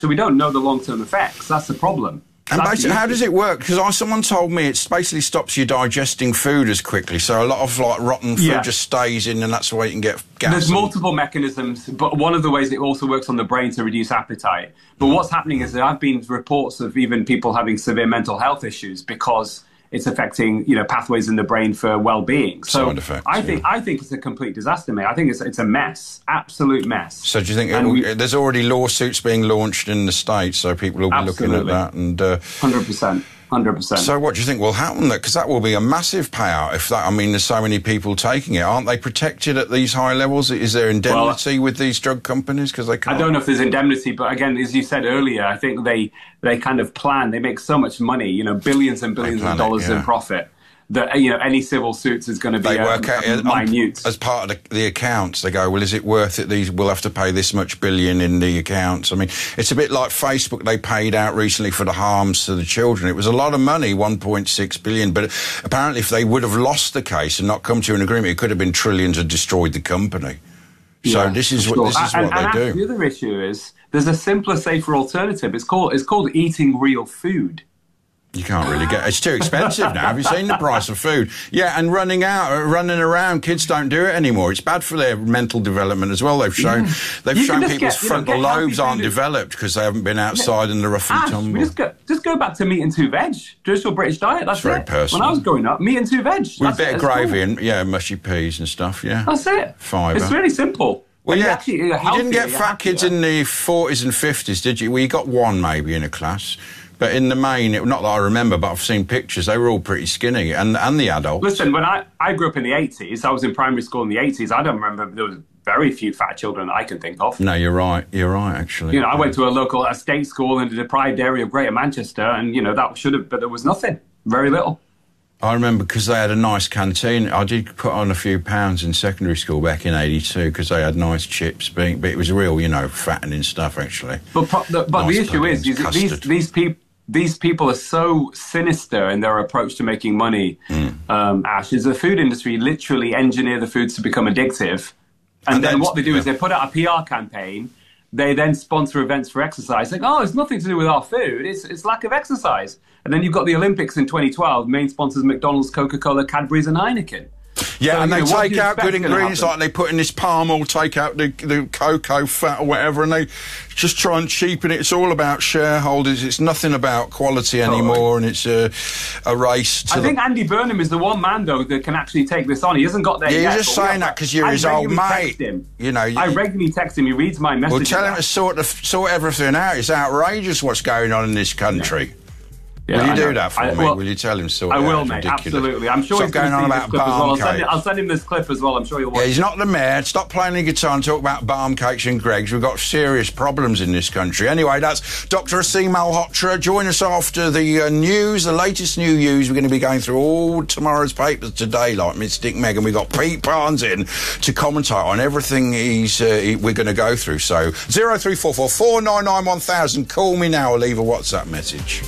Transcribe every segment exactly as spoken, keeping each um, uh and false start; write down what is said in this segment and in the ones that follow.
So we don't know the long-term effects. That's the problem. And That's basically, the how issue. does it work? Because someone told me it basically stops you digesting food as quickly. So a lot of like rotten food Yeah. just stays in, and that's the way you can get gas. There's and- multiple mechanisms, but one of the ways it also works on the brain to reduce appetite. But what's happening is there have been reports of even people having severe mental health issues because it's affecting, you know, pathways in the brain for well-being. So Side effects, I think yeah. I think it's a complete disaster, mate. I think it's it's a mess, absolute mess. So do you think it And will, we- there's already lawsuits being launched in the States, so people will be looking at Absolutely. that? And uh, one hundred percent. one hundred percent. so what do you think will happen there? Because that will be a massive payout if that, I mean, there's so many people taking it. Aren't they protected at these high levels? Is there indemnity with these drug companies? Because they can't... I don't know if there's indemnity, but again, as you said earlier, I think they, they kind of plan, they make so much money, you know, billions and billions plan of it, dollars yeah. in profit, that, you know, any civil suits is going to be They a, work out a on- minute. as part of the, the accounts. They go, well, is it worth it? These we'll have to pay this much billion in the accounts. I mean, it's a bit like Facebook. They paid out recently for the harms to the children. It was a lot of money, one point six billion. But apparently, if they would have lost the case and not come to an agreement, it could have been trillions and destroyed the company. So Yeah, this is for what sure. this is and, what and they actually, do. the other issue is there's a simpler, safer alternative. It's called it's called eating real food. You can't really get. It's too expensive now. Have you seen the price of food? Yeah, and running out, uh, running around. Kids don't do it anymore. It's bad for their mental development as well. They've shown Yeah. they've You shown can just people's get, you know, frontal get healthy lobes aren't food. developed because they haven't been outside in the rough and Ash, tumble. we just go just go back to meat and two veg. Traditional British diet. That's It's very it. personal. When I was growing up, meat and two veg. With That's a bit it. of It's gravy cool. and yeah, mushy peas and stuff. Yeah, That's it. Fibre. It's really simple. Well, And yeah, you're actually, you're you didn't get healthier, fat you're kids happier. in the forties and fifties, did you? Well, you got one maybe in a class. But in the main, it, not that I remember, but I've seen pictures, they were all pretty skinny, and, and the adults. Listen, when I, I grew up in the eighties, I was in primary school in the eighties, I don't remember, there was very few fat children that I can think of. No, you're right, you're right, actually. You know, I went to a local a state school in the deprived area of Greater Manchester, and, you know, that should have, but there was nothing, very little. I remember because they had a nice canteen. I did put on a few pounds in secondary school back in eighty-two because they had nice chips, but it was real, you know, fattening stuff, actually. But, pro- the, but Nice the issue is, puddings, is these, custard. these people, These people are so sinister in their approach to making money, Mm. um, Ash, is the food industry literally engineer the foods to become addictive. And, And then that's- what they do yeah. is they put out a P R campaign. They then sponsor events for exercise. Like, oh, it's nothing to do with our food. It's, it's lack of exercise. And then you've got the Olympics in twenty twelve. Main sponsors McDonald's, Coca-Cola, Cadbury's and Heineken. Yeah, So, and you they know, what do take you out expect good is gonna ingredients, happen? like they put in this palm oil, take out the, the cocoa fat or whatever, and they just try and cheapen it. It's all about shareholders. It's nothing about quality anymore, and it's a, a race to I the... think Andy Burnham is the one man, though, that can actually take this on. He hasn't got there Yeah, yet. you're just but we saying have- that 'cause you're I his old regularly mate. text him. You know, you- I regularly text him. He reads my messages. Well, tell him to sort, of, sort everything out. It's outrageous what's going on in this country. Yeah, will you I do know. that for I- me? well, will you tell him to sort I it will, out? It's mate. ridiculous. Absolutely. I'm sure Stop he's going going to on see about this clip as well. barm I'll send, cakes. it, I'll send him this clip as well. I'm sure you'll watch Yeah, it. he's not the mayor. Stop playing the guitar and talk about barm cakes and Greggs. We've got serious problems in this country. Anyway, that's Doctor Aseem Malhotra. Join us after the uh, news, the latest new news. We're going to be going through all tomorrow's papers today, like Mystic Meg, and we've got Pete Barnes in to commentate on everything he's uh, he, we're going to go through. So, zero three four four, four nine nine, one thousand. Call me now or leave a WhatsApp message.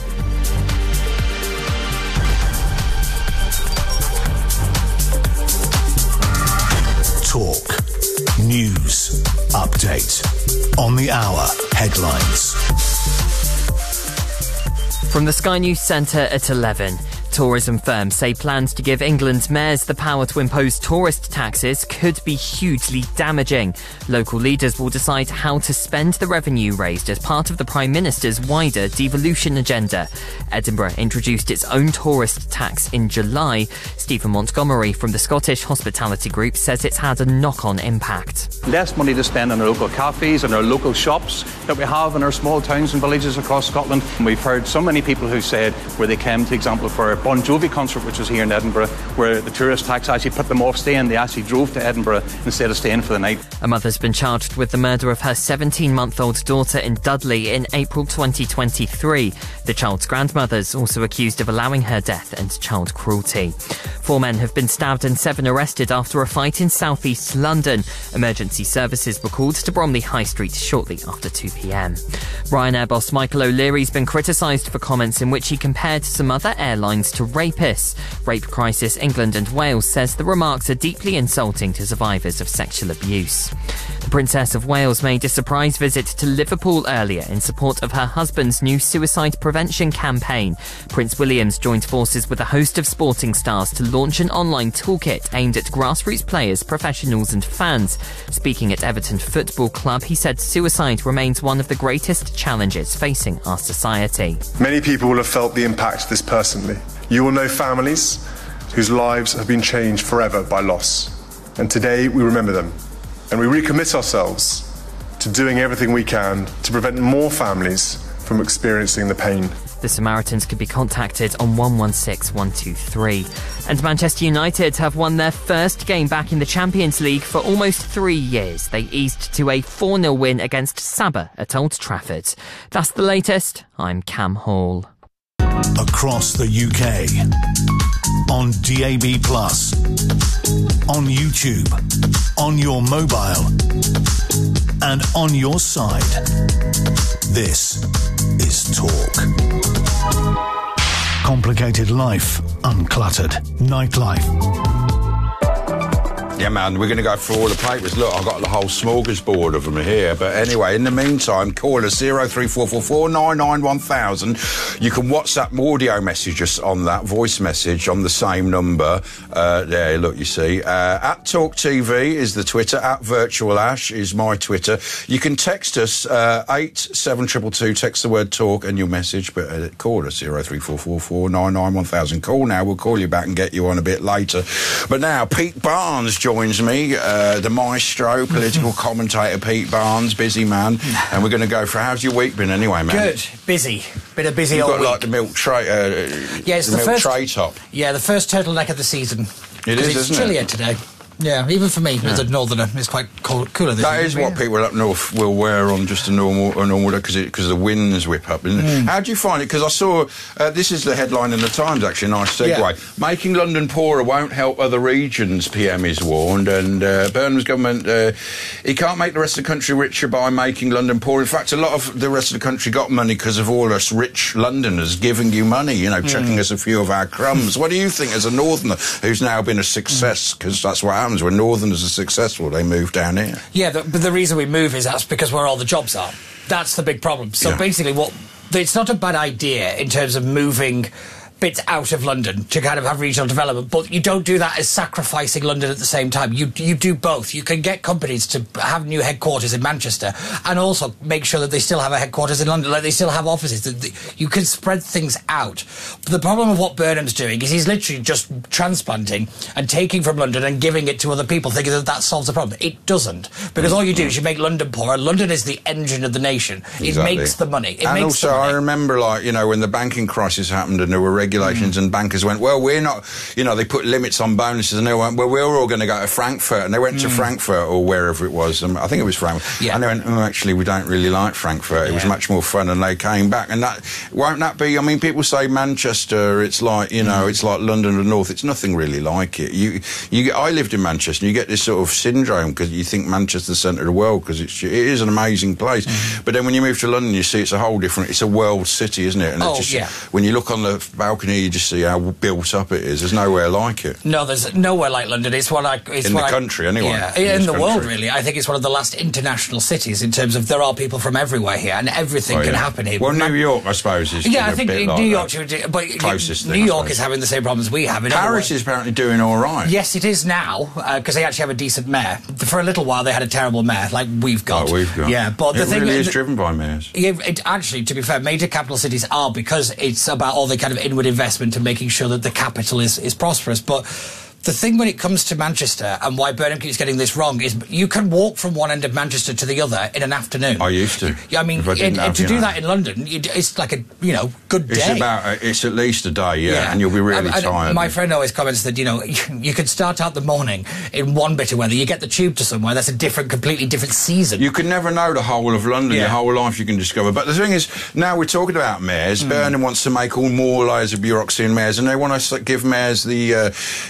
Talk. News. Update. On the hour. Headlines. From the Sky News Centre at eleven. Tourism firms say plans to give England's mayors the power to impose tourist taxes could be hugely damaging. Local leaders will decide how to spend the revenue raised as part of the Prime Minister's wider devolution agenda. Edinburgh introduced its own tourist tax in July. Stephen Montgomery from the Scottish Hospitality Group says it's had a knock-on impact. Less money to spend on our local cafes and our local shops that we have in our small towns and villages across Scotland. And we've heard so many people who said where they came, for example, for a Bon Jovi concert, which was here in Edinburgh, where the tourist tax actually put them off staying. They actually drove to Edinburgh instead of staying for the night. A mother's been charged with the murder of her seventeen-month-old daughter in Dudley in April twenty twenty-three. The child's grandmother's also accused of allowing her death and child cruelty. Four men have been stabbed and seven arrested after a fight in southeast London. Emergency services were called to Bromley High Street shortly after two p.m. Ryanair boss Michael O'Leary's been criticised for comments in which he compared some other airlines to rapists. Rape Crisis England and Wales says the remarks are deeply insulting to survivors of sexual abuse. The Princess of Wales made a surprise visit to Liverpool earlier in support of her husband's new suicide prevention campaign. Prince William's joined forces with a host of sporting stars to launch an online toolkit aimed at grassroots players, professionals and fans. Speaking at Everton Football Club, he said suicide remains one of the greatest challenges facing our society. Many people will have felt the impact of this personally. You will know families whose lives have been changed forever by loss. And today we remember them. And we recommit ourselves to doing everything we can to prevent more families from experiencing the pain. The Samaritans could be contacted on one one six one two three. And Manchester United have won their first game back in the Champions League for almost three years. They eased to a four nil win against Sabah at Old Trafford. That's the latest. I'm Cam Hall. Across the U K. On D A B plus, on YouTube, on your mobile, and on your side. This is Talk. Complicated life, uncluttered nightlife. Yeah, man, we're going to go through all the papers. Look, I've got the whole smorgasbord of them here. But anyway, in the meantime, call us zero three four four four nine nine one thousand. You can WhatsApp audio messages on that, voice message on the same number. Uh, there, look, you see. Uh, at Talk T V is the Twitter. At Virtual Ash is my Twitter. You can text us, uh, eight seven two two two, text the word talk and your message. But uh, call us, zero three four four four nine nine one thousand. Call now, we'll call you back and get you on a bit later. But now, Pete Barnes joins me, uh, the maestro, political commentator Pete Barnes, busy man, and we're going to go for how's your week been anyway, man? Good, busy, been a busy You've old got week. like the milk tray, uh, yeah, it's the, the milk first, tray top. Yeah, the first turtleneck of the season. It is, it's isn't chillier it? today. Yeah, even for me, as a northerner, it's quite cold, cooler this That year. is what people up north will wear on just a normal a normal day because because the winds whip up, isn't it? Mm. How do you find it? Because I saw, uh, this is the headline in the Times, actually, nice segue. Yeah. Making London poorer won't help other regions, P M is warned, and uh, Burnham's government, uh, he can't make the rest of the country richer by making London poorer. In fact, a lot of the rest of the country got money because of all us rich Londoners giving you money, you know, mm. chucking us a few of our crumbs. What do you think as a northerner who's now been a success? Because mm. that's what happens when northerners are successful, they move down here. Yeah, the, but the reason we move is that's because where all the jobs are. That's the big problem. So yeah. basically, what it's not a bad idea in terms of moving bits out of London to kind of have regional development, but you don't do that as sacrificing London at the same time. You you do both. You can get companies to have new headquarters in Manchester and also make sure that they still have a headquarters in London, like they still have offices. You can spread things out. But the problem of what Burnham's doing is he's literally just transplanting and taking from London and giving it to other people, thinking that that solves the problem. It doesn't, because all you do is you make London poorer. London is the engine of the nation. Exactly. It makes the money. It and makes also, the money. I remember, like, you know, when the banking crisis happened and there were regulations mm. and bankers went, well, we're not, you know, they put limits on bonuses and they went, well, we're all going to go to Frankfurt. And they went mm. to Frankfurt or wherever it was. Um, I think it was Frankfurt. Yeah. And they went, oh, actually, we don't really like Frankfurt. It yeah. was much more fun. And they came back. And that, won't that be, I mean, people say Manchester, it's like, you know, mm. it's like London and North. It's nothing really like it. You, you, I lived in Manchester and you get this sort of syndrome because you think Manchester's the centre of the world because it's, it is an amazing place. Mm. But then when you move to London, you see it's a whole different, it's a world city, isn't it? And oh, it's just, yeah. when you look on the balcony, you just see how built up it is. There's nowhere like it. No, there's nowhere like London. It's what I... It's in what the I, country, anyway. Yeah, in, in the country. world, really. I think it's one of the last international cities in terms of there are people from everywhere here and everything oh, can yeah. happen here. Well, New York, I suppose, is yeah, a I think bit New like York, that. but Closest New thing, York is having the same problems we have. In Paris is apparently doing all right. Yes, it is now, because uh, they actually have a decent mayor. For a little while, they had a terrible mayor, like we've got. Like we've got. Yeah, but the it thing really is the, driven by mayors. Yeah, it, actually, to be fair, major capital cities are, because it's about all the kind of inward investment and making sure that the capital is, is prosperous. But the thing when it comes to Manchester and why Burnham keeps getting this wrong is you can walk from one end of Manchester to the other in an afternoon. I used to. Yeah, I mean, I and, have, and to do know. that in London, it's like a, you know, good day. It's about, uh, it's at least a day, yeah, yeah. and you'll be really I, I, tired. My friend always comments that, you know, you could start out the morning in one bit of weather, you get the tube to somewhere, that's a different, completely different season. You can never know the whole of London, yeah. your whole life you can discover. But the thing is, now we're talking about mayors, mm. Burnham wants to make all more layers of bureaucracy in mayors, and they want to give mayors the, uh, you know, the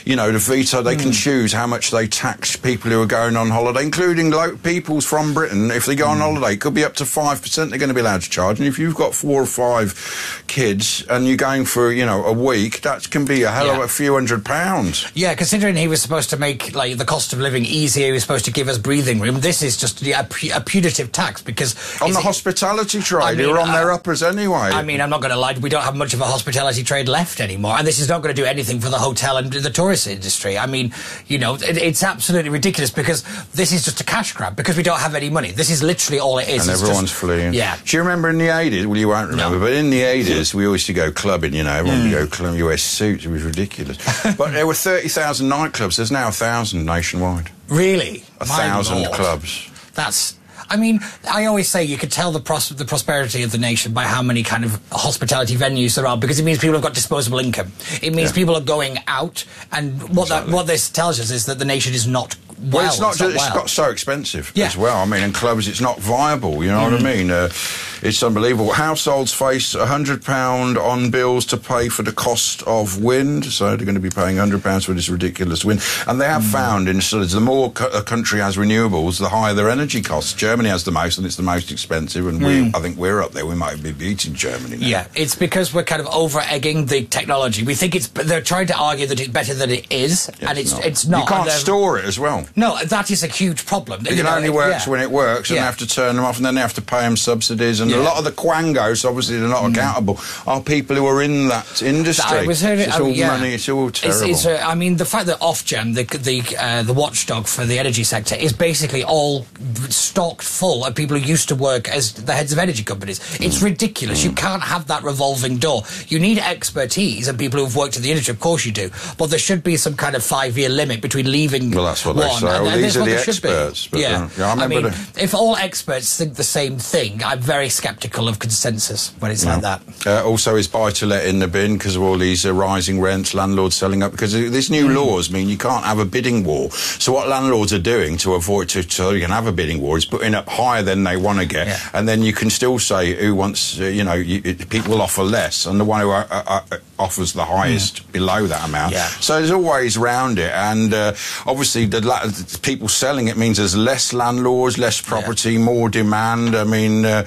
veto, they mm. can choose how much they tax people who are going on holiday, including lo- peoples from Britain. If they go on mm. holiday, it could be up to five percent they're going to be allowed to charge. And if you've got four or five kids and you're going for, you know, a week, that can be a hell yeah. of a few hundred pounds. Yeah, considering he was supposed to make, like, the cost of living easier, he was supposed to give us breathing room, this is just a, a punitive tax, because... On the it, hospitality trade, I mean, who are on uh, their uppers anyway. I mean, I'm not going to lie, we don't have much of a hospitality trade left anymore, and this is not going to do anything for the hotel and the tourist industry. I mean, you know, it, it's absolutely ridiculous, because this is just a cash grab, because we don't have any money. This is literally all it is. And it's everyone's just, fleeing. Yeah. Do you remember in the eighties? Well, you won't remember, no. but in the eighties, we always used to go clubbing, you know, everyone mm. would go clubbing, you wear suits, it was ridiculous. But there were thirty thousand nightclubs, there's now a thousand nationwide. Really? A My thousand Lord. clubs. That's... I mean, I always say you could tell the, pros- the prosperity of the nation by how many kind of hospitality venues there are, because it means people have got disposable income. It means yeah. people are going out, and what exactly. that what this tells us is that the nation is not well. Well, it's not it's, just, not well. It's got so expensive yeah. as well. I mean, in clubs, it's not viable, you know mm. what I mean? Uh, it's unbelievable. Households face one hundred pounds on bills to pay for the cost of wind, so they're going to be paying one hundred pounds for this ridiculous wind. And they have mm. found, in so the more co- a country has renewables, the higher their energy costs. Germany has the most, and it's the most expensive, and mm. we, I think we're up there. We might be beating Germany now. Yeah, it's because we're kind of over-egging the technology. We think it's... They're trying to argue that it's better than it is, yeah, and it's, not. it's not. You can't store it as well. No, that is a huge problem. It you know, only works yeah. when it works, and yeah. they have to turn them off, and then they have to pay them subsidies. And yeah. a lot of the quangos, obviously they're not mm. accountable, are people who are in that industry. I was hearing, it's um, all yeah. money, it's all terrible. It's, it's, uh, I mean, the fact that Ofgem, the the, uh, the watchdog for the energy sector, is basically all stocked full of people who used to work as the heads of energy companies. It's mm. ridiculous. Mm. You can't have that revolving door. You need expertise and people who've worked in the industry, of course you do, but there should be some kind of five-year limit between leaving Well, that's what one they say. and, well, and these are the experts. But, yeah. Uh, yeah, I, I mean, the... if all experts think the same thing, I'm very sceptical of consensus when it's yeah. like that. Uh, also, is buy-to-let in the bin because of all these uh, rising rents, landlords selling up, because these new mm. laws mean you can't have a bidding war. So what landlords are doing to avoid, to, so you can have a bidding war, is putting up higher than they want to get, yeah. and then you can still say who wants, uh, you know, you, it, people will offer less, and the one who uh, uh, offers the highest mm. below that amount. Yeah. So there's always round it, and uh, obviously the, la- the people selling it means there's less landlords, less property, yeah. more demand. I mean... Uh,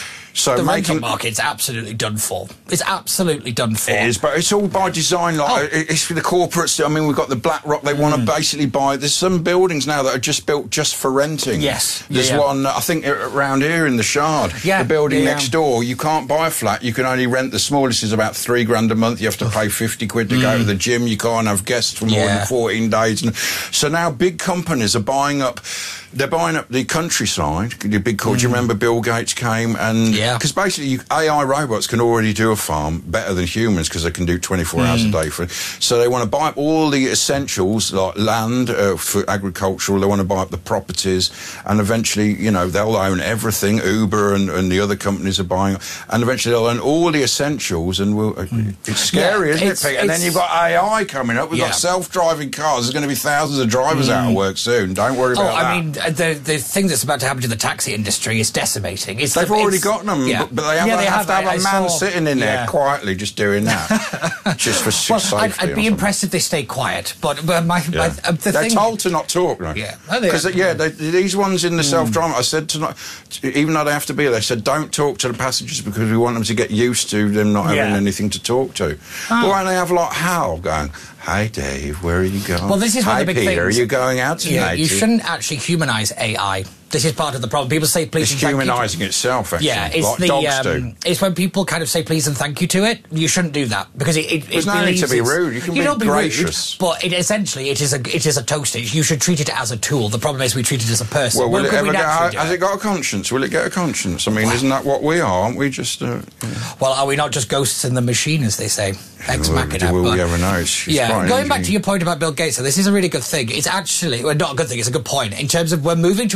So the making, rental market's absolutely done for. It's absolutely done for. It is, but it's all by design. Like oh. it's for the corporates. I mean, we've got the BlackRock. They mm. want to basically buy. There's some buildings now that are just built just for renting. Yes, there's yeah, yeah. one I think around here in the Shard. Yeah, the building yeah. next door. You can't buy a flat. You can only rent. The smallest is about three grand a month. You have to pay fifty quid to mm. go to the gym. You can't have guests for more yeah. than fourteen days. And so now big companies are buying up. They're buying up the countryside. The big call. Mm. Do you remember Bill Gates came and yeah. because basically you, A I robots can already do a farm better than humans because they can do twenty-four mm. hours a day. For so they want to buy up all the essentials like land uh, for agricultural. They want to buy up the properties, and eventually, you know, they'll own everything. Uber and, and the other companies are buying, and eventually they'll own all the essentials. And we'll, mm. it's scary, yeah, isn't it, Pete? And then you've got A I coming up. We've yeah. got self-driving cars. There's going to be thousands of drivers mm. out of work soon. Don't worry oh, about I that. Mean, the the thing that's about to happen to the taxi industry is decimating. It's They've the, already it's, got them, yeah. but, but they have, yeah, they have, have to have I, a I man saw, sitting in there yeah. quietly just doing that, just for well, safety. I'd, I'd be impressed if they stay quiet, but, but my, yeah. my uh, the they're thing, told to not talk, right? Yeah, because yeah, they, these ones in the mm. self-driving, I said to not, even though they have to be, they said don't talk to the passengers because we want them to get used to them not having yeah. anything to talk to. Oh. Why don't they have like Hal going? Hi Dave, where are you going? Well, this is Hi one of the big Peter, things. are you going out tonight? Yeah, you shouldn't actually humanise A I. This is part of the problem. People say please it's and thank humanising you. itself, actually. Yeah, it's like the dogs um, do. It's when people kind of say please and thank you to it. You shouldn't do that because it. it There's it no need to be rude. You can you be don't gracious. Be rude, but it essentially it is a it is a toaster. You should treat it as a tool. The problem is we treat it as a person. Well, will well, it ever we get? A, has it? it got a conscience? Will it get a conscience? I mean, well, isn't that what we are? Aren't we just? Uh, yeah. Well, are we not just ghosts in the machine, as they say? Ex well, machina. Will but, we ever know? It's, it's yeah, going back to you. your point about Bill Gates, so this is a really good thing. It's actually well, not a good thing. It's a good point in terms of we're moving to what we call a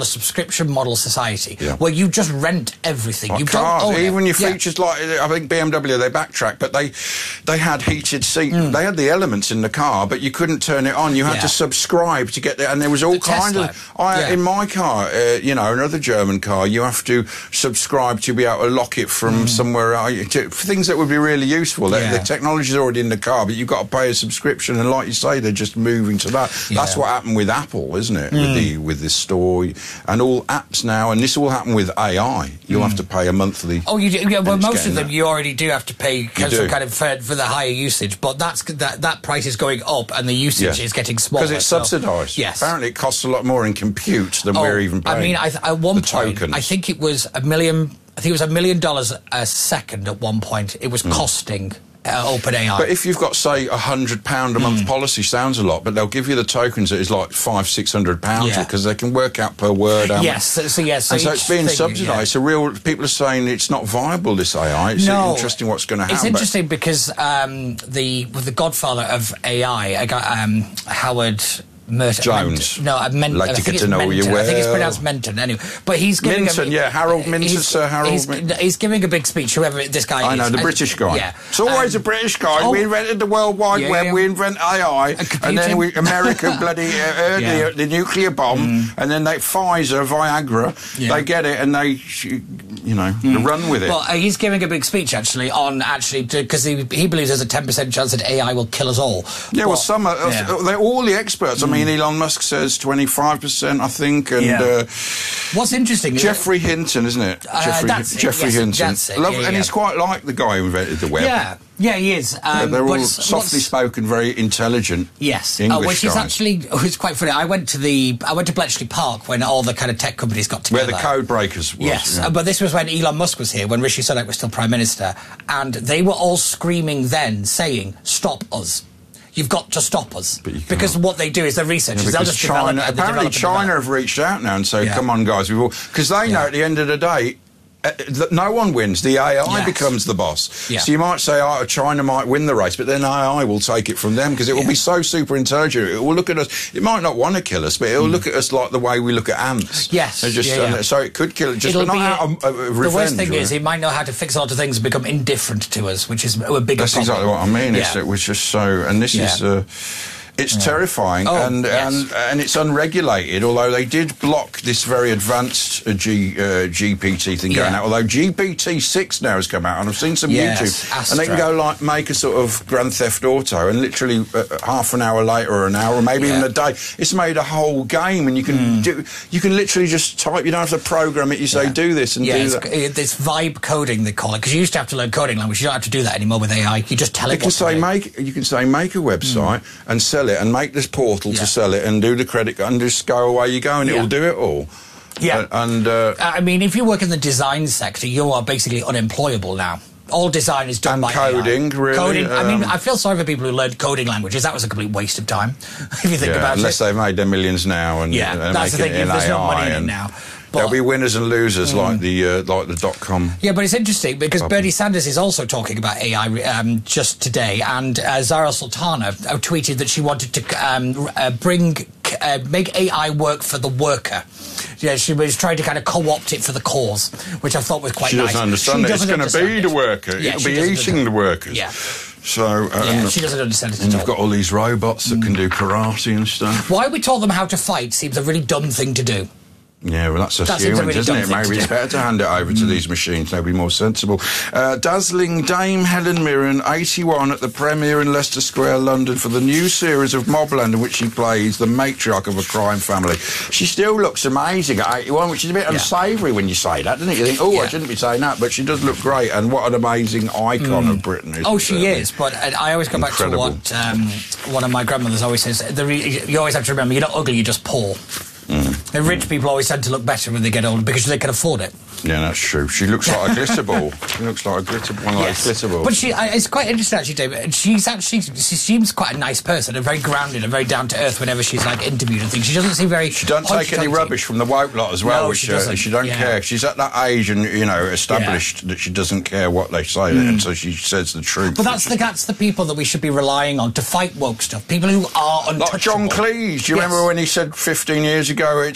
a subscription model society Yeah. where you just rent everything. Like you cars, don't own even it. your Yeah. features like I think B M W they backtrack, but they they had heated seat. Mm. They had the elements in the car, but you couldn't turn it on. You had Yeah. to subscribe to get there, and there was all The kind Tesla. of. I Yeah. in my car, uh, you know, another German car, you have to subscribe to be able to lock it from somewhere else, to, for things that would be really useful. The, Mm. Yeah. the technology's already in the car, but you've got to pay a subscription, and like you say, they're just moving to that. Yeah. That's what happened with Apple, isn't it? With Mm. the with this store and all apps now, and this will happen with A I. You'll have to pay a monthly. Oh, you do, yeah. Well, And it's most getting of them that. you already do have to pay because do. of kind of for, for the higher usage, but that's that that price is going up and the usage is getting smaller because it's so- subsidised. Yes. Apparently, it costs a lot more in compute than we're even paying. I mean, I, th- at one the point, tokens. I think it was a million. I think it was a million dollars a second. At one point, it was costing uh, OpenAI. But if you've got, say, a hundred pound a month Mm. policy, sounds a lot, but they'll give you the tokens that is like five, six hundred pounds Yeah. because they can work out per word. How yes, so, so yes, and so each it's being thing, subsidised. yeah. So real people are saying it's not viable. This A I. It's No. interesting what's going to happen. It's interesting because um, the with the godfather of A I, I got um, Howard. Merton. Jones. No, I meant. Like I to think get it's to know you Menton. I think it's well. pronounced Menton. Anyway, but he's giving Minton, a, yeah, Harold Minton, he's- Sir Harold He's, Minton. he's giving a big speech. Whoever this guy I is. know, the And- British guy. Yeah, It's always Um, a British guy. oh. We invented the World Wide Yeah, Web, yeah. we invent A I, and computing. then we, America bloody uh, uh, Yeah. Mm. the, the nuclear bomb, and then they, Pfizer, Viagra, Yeah. they get it and they, you know, they run with it. Well, uh, he's giving a big speech actually on actually because he, he believes there's a ten percent chance that A I will kill us all. yeah, well, But- some are, yeah. uh, they're all the experts. I mean, Elon Musk says twenty-five percent, I think, and Yeah. uh, What's interesting is Jeffrey Hinton, isn't it? Uh, Jeffrey, that's it, Jeffrey yes, Hinton. that's it, Love- yeah, and yeah. he's quite like the guy who invented the web. Yeah, yeah, he is. Yeah, Um, they're all but it's- softly what's- spoken, very intelligent. Yes, English uh, which is guys. actually it's quite funny. I went to the I went to Bletchley Park when all the kind of tech companies got Where together. the code breakers was. Yes, yeah. uh, but this was when Elon Musk was here, when Rishi Sunak was still Prime Minister, and they were all screaming then, saying, "Stop us! You've got to stop us!" But you can't. Because what they do is they're researchers. Yeah, They'll because just develop China, and they apparently develop and China develop. have reached out now and say, Yeah. come on, guys, we've all... Because they know Yeah. at the end of the day, uh, that no one wins. The A I Yes. becomes the boss. Yeah. So you might say, oh, China might win the race, but then A I will take it from them because it will Yeah. be so super intelligent. It will look at us. It might not want to kill us, but it will look at us like the way we look at ants. Yes, They're just, yeah, yeah. and so it could kill it, just It'll but not be out of, uh, the revenge. worst thing right? is he might know how to fix a lot of things and become indifferent to us, which is a bigger That's problem. exactly what I mean. It's, Yeah. it was just so, and this Yeah. is, uh, it's terrifying, Oh, and, yes. and and it's unregulated. Although they did block this very advanced uh, G, uh, G P T thing going Yeah. out. Although G P T six now has come out, and I've seen some Yes, YouTube, and they can Astra. go like make a sort of Grand Theft Auto, and literally uh, half an hour later, or an hour, or maybe Yeah. even a day, it's made a whole game, and you can do, you can literally just type. You don't have to program it. You say do this and Yeah, do it's, that. it, it's vibe coding they call it, because you used to have to learn coding language. You don't have to do that anymore with A I. You just tell You it can what to say do. make. You can say make a website and sell it, and make this portal Yeah. to sell it, and do the credit card, and just go away you go, and it Yeah. will do it all. Yeah. Uh, and uh, I mean, if you work in the design sector, you are basically unemployable now. All design is done And by coding, A I. really, Coding. I mean, um, I feel sorry for people who learned coding languages. That was a complete waste of time, if you think yeah, about unless it. they've made their millions now, and Yeah, uh, that's the making thing. it in There's A I, no money in it and now. there'll But- be winners and losers like the uh, like the dot com. Yeah, but it's interesting because Bubble. Bernie Sanders is also talking about A I um, just today, and uh, Zara Sultana uh, tweeted that she wanted to um, uh, bring uh, make A I work for the worker. Yeah, she was trying to kind of co-opt it for the cause, which I thought was quite She nice. doesn't understand She it. It's doesn't going to understand be it. the worker. Yeah, It'll she be doesn't eating understand- the workers. Yeah. So, uh, Yeah, and, she doesn't understand it and at you've all. got all these robots that can do karate and stuff. Why we taught them how to fight seems a really dumb thing to do. Yeah, well, that's us That seems a humans, really isn't dumb it? thing to Maybe it's do. better to hand it over to these machines. They'll be more sensible. Uh, dazzling Dame Helen Mirren, eighty-one, at the premiere in Leicester Square, London, for the new series of Mobland, in which she plays the matriarch of a crime family. She still looks amazing at eighty-one, which is a bit unsavoury when you say that, doesn't it? You think, oh, I Yeah. shouldn't be saying that, but she does look great, and what an amazing icon of Britain. Oh, isn't she it? is, but uh, I always go Incredible. back to what um, one of my grandmothers always says. The re- you always have to remember, you're not ugly, you're just poor. Mm. The rich people always tend to look better when they get older because they can afford it. Yeah, that's true. She looks like a glitter ball. She looks like a glitter, one of those glitter balls. But she, I, it's quite interesting actually, David. She's actually, she seems quite a nice person and very grounded and very down to earth whenever she's like interviewed and things. She doesn't seem very. She don't take any hoity-toity. rubbish from the woke lot as well, No, which she uh, doesn't. she don't Yeah. care. She's at that age and, you know, established that she doesn't care what they say, and so she says the truth. But that's the that's the people that we should be relying on to fight woke stuff. People who are untouchable. Like John Cleese. Do you Yes. remember when he said fifteen years ago, it's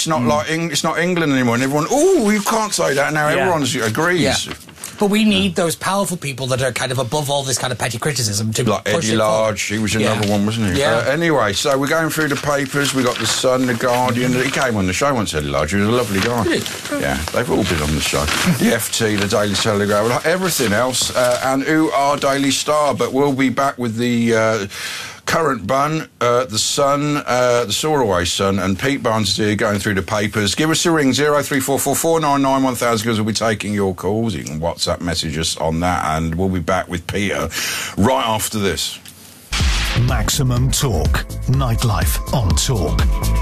not like Eng- it's not England anymore, and everyone, oh, you can't say that now. Yeah. Everyone agrees. Yeah. But we need those powerful people that are kind of above all this kind of petty criticism to like push Eddie it Large, forward. he was another Yeah. one, wasn't he? Yeah. Uh, anyway, so we're going through the papers. We got the Sun, the Guardian. He came on the show once, Eddie Large. He was a lovely guy. Yeah, they've all been on the show. The F T, the Daily Telegraph, like everything else, uh, and ooh, our Daily Star. But we'll be back with the. Uh, Current Bun, uh, the Sun, uh, the Soaraway Sun, and Pete Barnes is here going through the papers. Give us a ring, zero three four four four nine nine one thousand, because we'll be taking your calls. You can WhatsApp message us on that, and we'll be back with Peter right after this. Maximum Talk. Nightlife on Talk.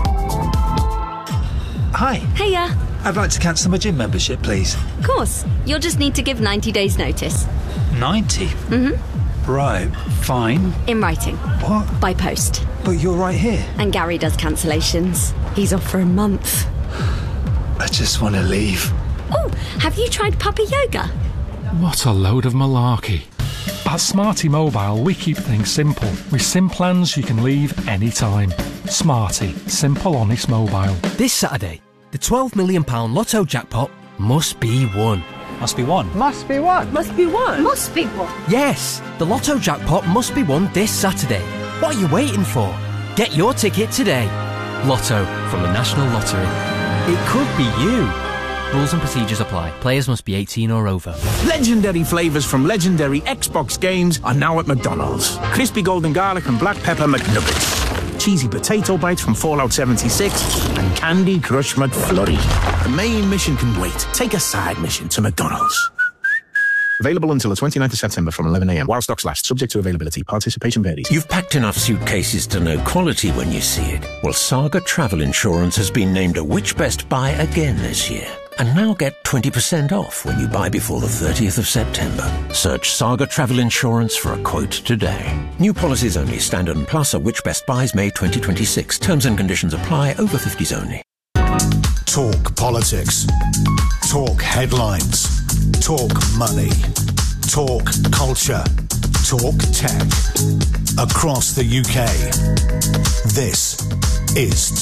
Hi. Hiya. I'd like to cancel my gym membership, please. Of course. You'll just need to give ninety days notice. ninety? Mm-hmm. Right. Fine. In writing. What? By post. But you're right here. And Gary does cancellations. He's off for a month. I just want to leave. Oh, have you tried Puppy Yoga? What a load of malarkey. At Smarty Mobile, we keep things simple. With SIM plans you can leave anytime. Smarty. Simple, honest mobile. This Saturday, the twelve million pounds Lotto jackpot must be won. Must be one. Must be one. Must be one. Must be one. Yes, the Lotto jackpot must be won this Saturday. What are you waiting for? Get your ticket today. Lotto from the National Lottery. It could be you. Rules and procedures apply. Players must be eighteen or over. Legendary flavours from legendary Xbox games are now at McDonald's. Crispy golden garlic and black pepper McNuggets. Cheesy potato bites from Fallout seventy-six. And Candy Crush McFlurry. The main mission can wait. Take a side mission to McDonald's. Available until the twenty-ninth of September from eleven a m while stocks last, subject to availability. Participation varies. You've packed enough suitcases to know quality when you see it. Well, Saga Travel Insurance has been named a Which Best Buy again this year. And now get twenty percent off when you buy before the thirtieth of September. Search Saga Travel Insurance for a quote today. New policies only. Standard and Plus are Which Best Buys May twenty twenty-six. Terms and conditions apply. Over fifties only. Talk politics. Talk headlines. Talk money. Talk culture. Talk tech. Across the U K. This is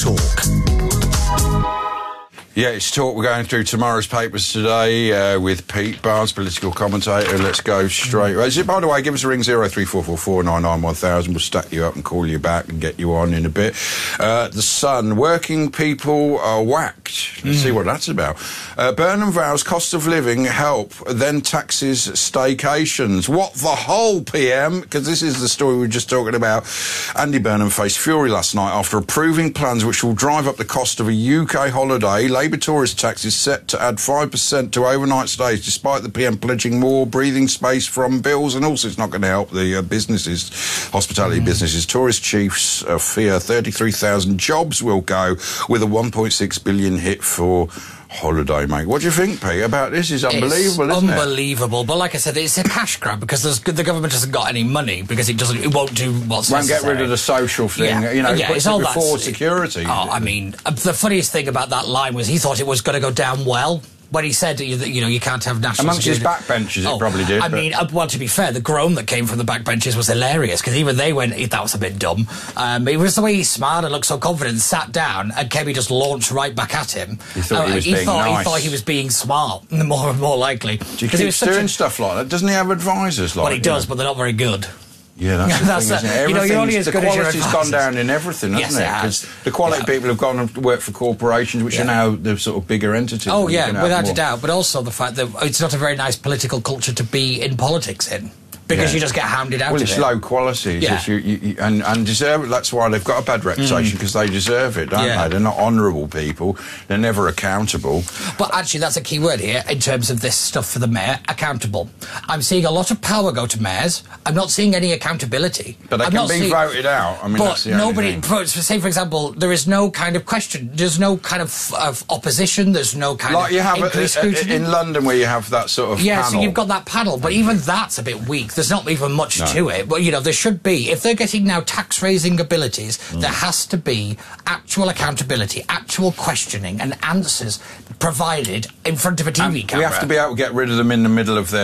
Talk. Yeah, it's Talk. We're going through tomorrow's papers today uh, with Pete Barnes, political commentator. Let's go straight. Mm. By the way, give us a ring, zero three four four four nine nine one thousand. We'll stack you up and call you back and get you on in a bit. Uh, the Sun, working people are whacked. Let's mm. see what that's about. Uh, Burnham vows cost of living help, then taxes staycations. What the whole, P M? Because this is the story we were just talking about. Andy Burnham faced fury last night after approving plans which will drive up the cost of a U K holiday. Labour tourist tax is set to add five percent to overnight stays, despite the P M pledging more breathing space from bills, and also it's not going to help the uh, businesses, hospitality mm. businesses. Tourist chiefs uh, fear thirty-three thousand jobs will go, with a one point six billion hit for holiday make. What do you think, Pete, about this? It's unbelievable, it's isn't unbelievable. it? Unbelievable. But like I said, it's a cash grab because there's, the government hasn't got any money because it doesn't. It won't do what's won't necessary. get rid of the social thing. Yeah. You know, yeah, puts it's it all before that, security. It, oh, I mean, the funniest thing about that line was he thought it was going to go down well. When he said, you know, you can't have national amongst security. his backbenchers, oh, it probably did. I but. mean, uh, well, to be fair, the groan that came from the backbenchers was hilarious because even they went, that was a bit dumb. Um, it was the way he smiled and looked so confident, sat down, and Kemi just launched right back at him. He thought uh, he was he being thought, nice. He thought he was being smart, more and more likely. Do you keep he was doing a... stuff like that? Doesn't he have advisors like? Well, he does, you know? but they're not very good. Yeah, that's the that's thing, isn't it? You know, you're only as the good as your quality's gone down in everything, hasn't yes, it? it has. The quality yeah. people have gone and worked for corporations, which yeah. are now the sort of bigger entities. Oh, yeah, without a doubt. But also the fact that it's not a very nice political culture to be in politics in. Because yeah. you just get hounded out well, of it. Well, it's low quality. It's yeah. just you, you, you, and, and deserve it. That's why they've got a bad reputation, because mm. they deserve it, don't yeah. they? They're not honourable people. They're never accountable. But actually, that's a key word here in terms of this stuff for the mayor, accountable. I'm seeing a lot of power go to mayors. I'm not seeing any accountability. But they I'm can be seeing, voted out. I mean, but that's the nobody, only thing. Say, for example, there is no kind of question. There's no kind of, of opposition. There's no kind like of you have increased a, a, scrutiny. in London where you have that sort of yeah, panel. so you've got that panel, but even that's a bit weak. There's not even much no. to it. Well, you know, there should be. If they're getting now tax-raising abilities, mm. there has to be actual accountability, actual questioning, and answers provided in front of a T V and camera. We have to be able to get rid of them in the middle of their thing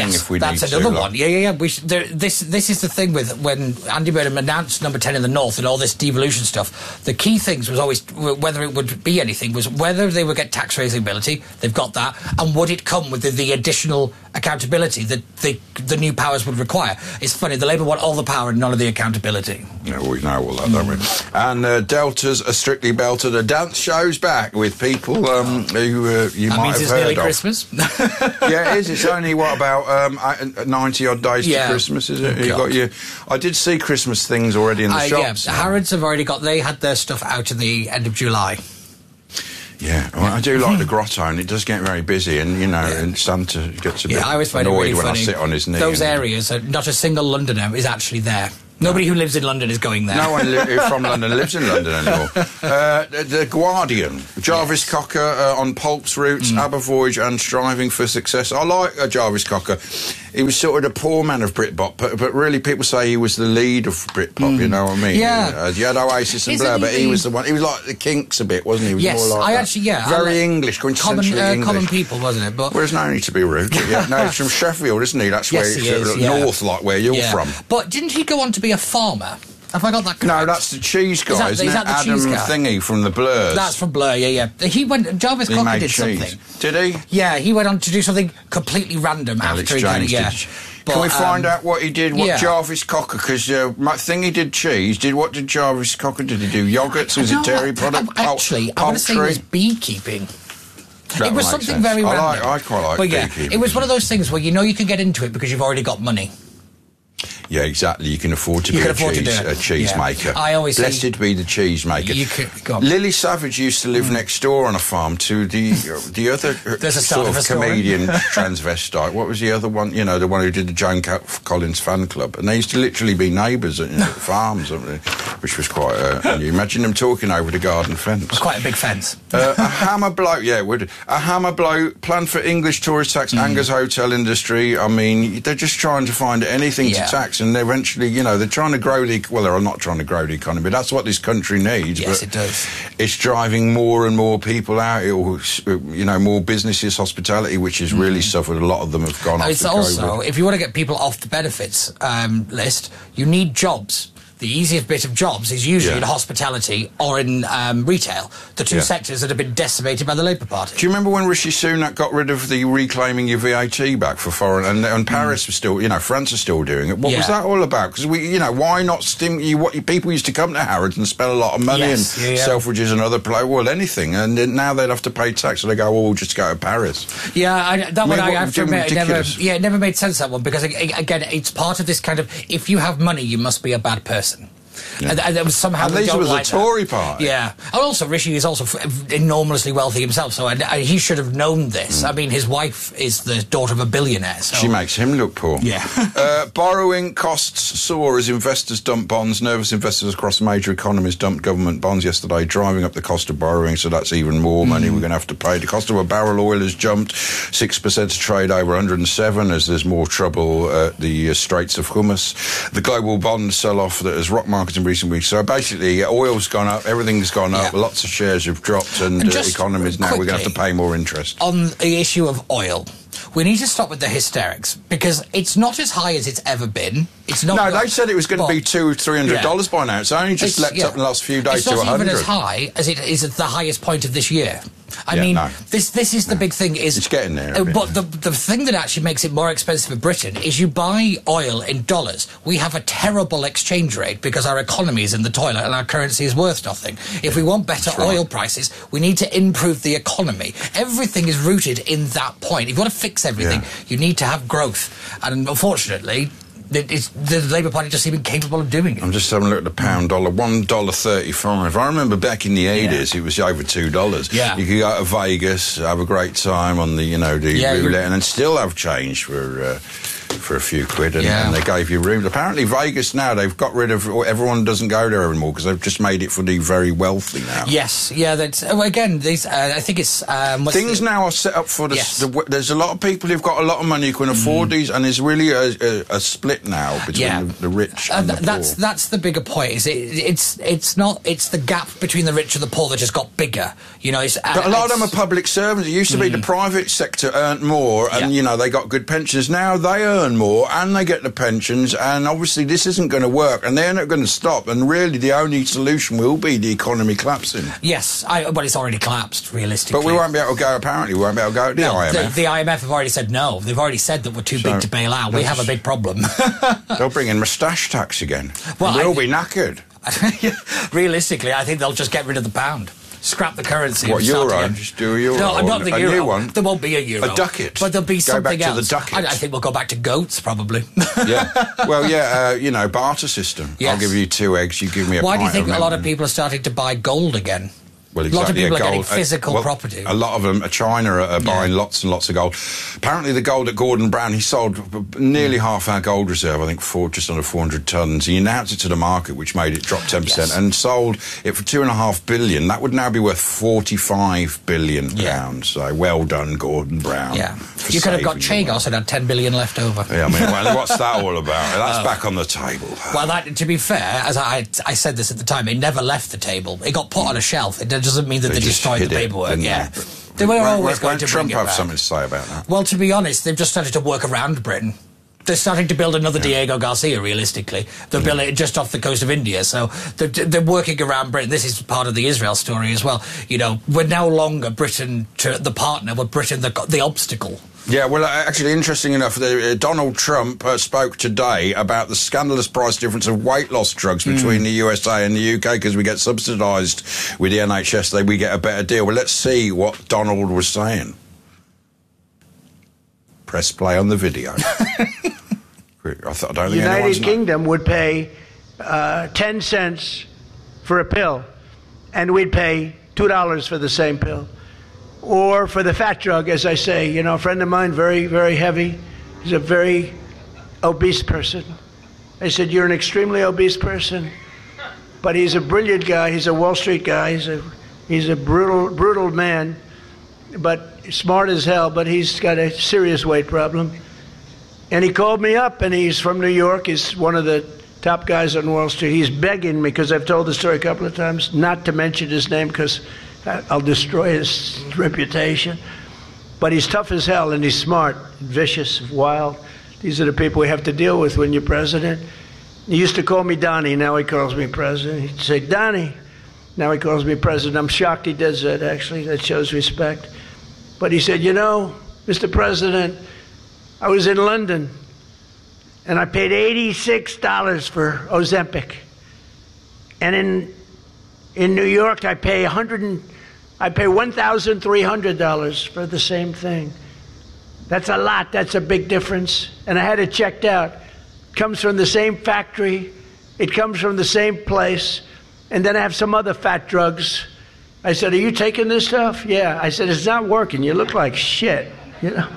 buying yes, if we that's need to. another like- one. Yeah, yeah, yeah. We should, there, this this is the thing with when Andy Burnham announced Number ten in the North and all this devolution stuff. The key things was always whether it would be anything was whether they would get tax raising ability. They've got that, and would it come with the, the additional accountability that the the new powers would require? It's funny. The Labour want all the power and none of the accountability. Yeah, we know all that, don't we? And uh, Delta's a Strictly Belter. The dance show's back with people um, who uh, you That might means have it's heard nearly of. Christmas. Yeah, it is. It's only, what, about um, ninety odd days Yeah. to Christmas, is it? Oh, you God. got your, I did see Christmas things already in the Uh, shops. yeah, Harrods have already got. They had their stuff out at the end of July. Yeah, well, I do like the grotto, and it does get very busy, and, you know, and Santa gets a bit Yeah, I always find it annoyed really when funny. I sit on his knee. Those and- areas, uh, not a single Londoner is actually there. Nobody who lives in London is going there. No one li- from London lives in London anymore. Uh, the, the Guardian, Jarvis yes. Cocker uh, on Pulp's roots, mm. Abervoyage and striving for success. I like uh, Jarvis Cocker. He was sort of the poor man of Britpop, but, but really people say he was the lead of Britpop, mm. you know what I mean? Yeah. Uh, you had Oasis and Isn't Blur, he but he the- was the one. He was like the Kinks a bit, wasn't he? He was Yes, more like I that. actually, yeah. Very I like- English, quintessentially Common, uh, English. common people, wasn't it? But Well, there's no need to be rude. But yeah, no, he's from Sheffield, isn't he? That's yes, where he it's is, uh, yeah. north, like where you're Yeah. from. But didn't he go on to be a farmer? Have I got that correct? No, that's the cheese guy, Is that- isn't is it? that the Adam cheese guy? Thingy from the Blurs. That's from Blur, yeah, yeah. He went, Jarvis He Cocker made did cheese. something. Did he? Yeah, he went on to do something completely random Alex after he did it, James yeah. did. But, Can we find um, out what he did? What yeah. Jarvis Cocker? Because uh, my Thingy did cheese. Did what did Jarvis Cocker? Did he do yogurts? Was No, it dairy I- product? I- Actually, I want to say it was beekeeping. That it was makes something sense. very I random. like- I quite like But yeah, beekeeping. it was one of those things where you know you can get into it because you've already got money. Yeah, exactly. You can afford to You be can a afford to cheese, do it. a cheese Yeah. maker. I always say- Blessed be the cheese maker. You could- go on. Lily Savage used to live next door on a farm to the the other uh, There's a start sort of of a story. comedian transvestite. What was the other one? You know, the one who did the Joan Ca- Collins fan club, and they used to literally be neighbours at you know, farms, which was quite. Uh, and you imagine them talking over the garden fence. It was quite a big fence. Uh, a hammer blow, yeah, it would. A hammer blow plan for English tourist tax Mm. angers hotel industry. I mean, they're just trying to find anything Yeah. to tax, and eventually, you know, they're trying to grow the. Well, they're not trying to grow the economy. That's what this country needs. Yes, but it does. It's driving more and more people out. It will, you know, more businesses, hospitality, which has really suffered. A lot of them have gone off. It's the also, COVID. if you want to get people off the benefits um, list, you need jobs. The easiest bit of jobs is usually Yeah. in hospitality or in um, retail, the two Yeah. sectors that have been decimated by the Labour Party. Do you remember when Rishi Sunak got rid of the reclaiming your V A T back for foreign, and, and Paris was still, you know, France is still doing it? What was Mm. Yeah. that all about? Because we, you know, why not stim? You, what people used to come to Harrods and spend a lot of money Yes, in yeah, yeah. Selfridges and other play, well, anything, and then now they'd have to pay tax, so they go, well, we'll just go to Paris. Yeah, I, that one mean, I what have to we're doing admit, it never, ridiculous. yeah, it never made sense, that one, because a- a- again, it's part of this kind of, if you have money, you must be a bad person. Yeah. And, and there was somehow And we these don't was like a that. Tory party. Yeah, and also Rishi is also f- enormously wealthy himself, so I, I, he should have known this. I mean, his wife is the daughter of a billionaire. So. She makes him look poor. Yeah. uh, borrowing costs soar as investors dump bonds. Nervous investors across major economies dumped government bonds yesterday, driving up the cost of borrowing, so that's even more money we're going to have to pay. The cost of a barrel of oil has jumped six percent to trade over one hundred seven as there's more trouble at the uh, Straits of Hormuz. The global bond sell-off that has rocked markets in recent weeks. So basically, uh, oil's gone up, everything's gone up, Yeah. lots of shares have dropped, and, And uh, just economies now, we're going to have to quickly- pay more interest. On the issue of oil, we need to stop with the hysterics, because it's not as high as it's ever been. It's not. No, got- they said it was going to but- be two, three hundred dollars Yeah. by now. It's only just It's- leapt yeah. up in the last few days it's to not a even hundred. as high as it is at the highest point of this year. I Yeah, mean, no. this this is the big thing. Is It's getting there a Uh, bit. but the the thing that actually makes it more expensive for Britain is you buy oil in dollars. We have a terrible exchange rate because our economy is in the toilet and our currency is worth nothing. If we want better right. oil prices, we need to improve the economy. Everything is rooted in that point. If you want to fix everything, Yeah. you need to have growth. And unfortunately, it- it's, the Labour Party just seem incapable of doing it. I'm just having a look at the pound dollar, one dollar thirty-five. I remember back in the eighties, it was over two dollars. Yeah. You could go to Vegas, have a great time on the, you know, the Yeah, you're- roulette, and then still have change for. Uh, for a few quid, and, Yeah. and they gave you room. Apparently, Vegas now they've got rid of everyone doesn't go there anymore because they've just made it for the very wealthy now. Yes, yeah. That's oh, again. These, uh, I think it's um, what's Things the, now are set up for the, Yes. the. There's a lot of people who've got a lot of money who can afford these, and there's really a, a, a split split now between Yeah. the, the rich Uh, and th- the that's poor. that's the bigger point. Is it? It's it's not. It's the gap between the rich and the poor that just got bigger. You know, it's, But a lot of them are public servants. It used to be the private sector earned more, and you know they got good pensions. Now they earn more, and they get the pensions, and obviously this isn't going to work, and they're not going to stop. And really, the only solution will be the economy collapsing. Yes, I, well, it's already collapsed realistically. But we won't be able to go. Apparently, we won't be able to go to the No, I M F. The, the I M F have already said no. They've already said that we're too So, big to bail out. We have a big problem. They'll bring in moustache tax again. Well, Well, we'll I- be knackered. Realistically, I think they'll just get rid of the pound. Scrap the currency. What, and start euro? again. Just do a euro? No, not the a euro. new one? There won't be a euro. A ducat? But there'll be Go something back to the else. ducat. I, I think we'll go back to goats, probably. Yeah. Well, yeah, uh, you know, barter system. Yes. I'll give you two eggs, you give me a Why do you pint think of a lot milk. of people are starting to buy gold again? Well, A lot of exactly, people yeah, are getting gold. Uh, physical well, property. A lot of them, uh, China, are, are buying lots and lots of gold. Apparently, the gold at Gordon Brown, he sold nearly half our gold reserve, I think four, just under four hundred tonnes. He announced it to the market, which made it drop ten percent, Yes. and sold it for two and a half billion. That would now be worth forty-five billion Yeah. pounds. So well done, Gordon Brown. Yeah. for You could have got saving the world. Chagos and had ten billion left over. Yeah, I mean, well, what's that all about? That's Oh. back on the table. Well, that, to be fair, as I I said this at the time, it never left the table. It got put on a shelf. It doesn't mean that they, They just destroyed the hid it, paperwork. didn't Yeah, they? they were Won't- always won't going to Trump bring it have back. something to say about that? Well, to be honest, they've just started to work around Britain. They're starting to build another Diego Garcia, realistically. They're building it just off the coast of India, so they're, they're working around Britain. This is part of the Israel story as well. You know, we're no longer Britain to the partner, we're Britain the, the obstacle. Yeah, well, uh, actually, interesting enough, the, uh, Donald Trump uh, spoke today about the scandalous price difference of weight loss drugs between the U S A and the U K because we get subsidised with the N H S, they, we get a better deal. Well, let's see what Donald was saying. Press play on the video. I, thought, I don't think United anyone's... Kingdom would pay uh, ten cents for a pill, and we'd pay two dollars for the same pill. Or for the fat drug, as I say, you know, a friend of mine, very, very heavy, he's a very obese person. I said, you're an extremely obese person, but he's a brilliant guy, he's a Wall Street guy, he's a, he's a brutal, brutal man, but smart as hell, but he's got a serious weight problem. And he called me up, and he's from New York. He's one of the top guys on Wall Street. He's begging me, because I've told the story a couple of times, not to mention his name, because I'll destroy his reputation. But he's tough as hell, and he's smart, vicious, wild. These are the people we have to deal with when you're president. He used to call me Donnie. Now he calls me president. He'd say, Donnie. Now he calls me president. I'm shocked he does that, actually. That shows respect. But he said, you know, Mister President, I was in London, and I paid eighty-six dollars for Ozempic. And in in New York, I pay one hundred and, I pay one thousand three hundred dollars for the same thing. That's a lot. That's a big difference. And I had it checked out. It comes from the same factory. It comes from the same place. And then I have some other fat drugs. I said, are you taking this stuff? Yeah. I said, it's not working. You look like shit. You know?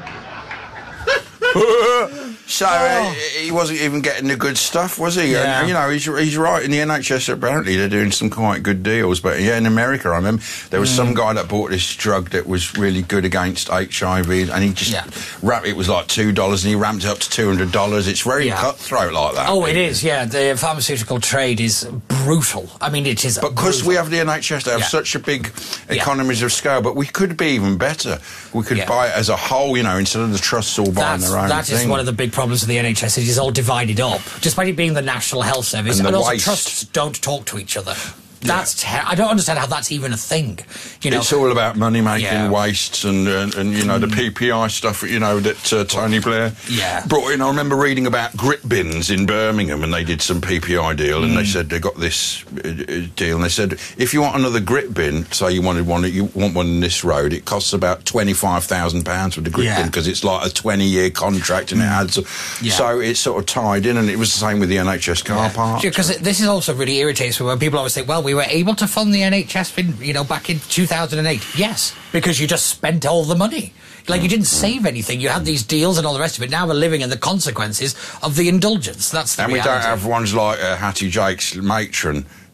So uh, he wasn't even getting the good stuff, was he? Yeah. And, you know, he's, he's right. In the N H S, apparently, they're doing some quite good deals. But yeah, in America, I remember there was Mm. some guy that bought this drug that was really good against H I V, and he just Yeah. wrapped it was like two dollars, and he ramped it up to two hundred dollars. It's very Yeah. cutthroat like that. Oh, it is, yeah. The pharmaceutical trade is brutal. I mean, it is But because brutal. we have the N H S, they have Yeah. such a big Yeah. economies of scale. But we could be even better. We could Yeah. buy it as a whole, you know, instead of the trusts all buying That's, their own that thing. is one of the big problems of the N H S. It is all divided up, despite it being the National Health Service. And And, the also, waste. trusts don't talk to each other. That's ter- I don't understand how that's even a thing. You know, It's all about money making Yeah. wastes and, and, and you know the P P I stuff, you know, that uh, Tony Blair Yeah. brought in. I remember reading about grit bins in Birmingham, and they did some P P I deal, and they said they got this uh, uh, deal, and they said if you want another grit bin, say you wanted one, you want one in this road, it costs about twenty five thousand pounds for the grit Yeah. bin because it's like a twenty year contract and it adds. up. Yeah. So it's sort of tied in, and it was the same with the N H S car park. Because this is also really irritates me when people always say, well, we were able to fund the N H S in, you know, back in two thousand eight. Yes, because you just spent all the money. Like, you didn't save anything. You had these deals and all the rest of it. Now we're living in the consequences of the indulgence. That's the And we reality. don't have ones like uh, Hattie Jake's matron,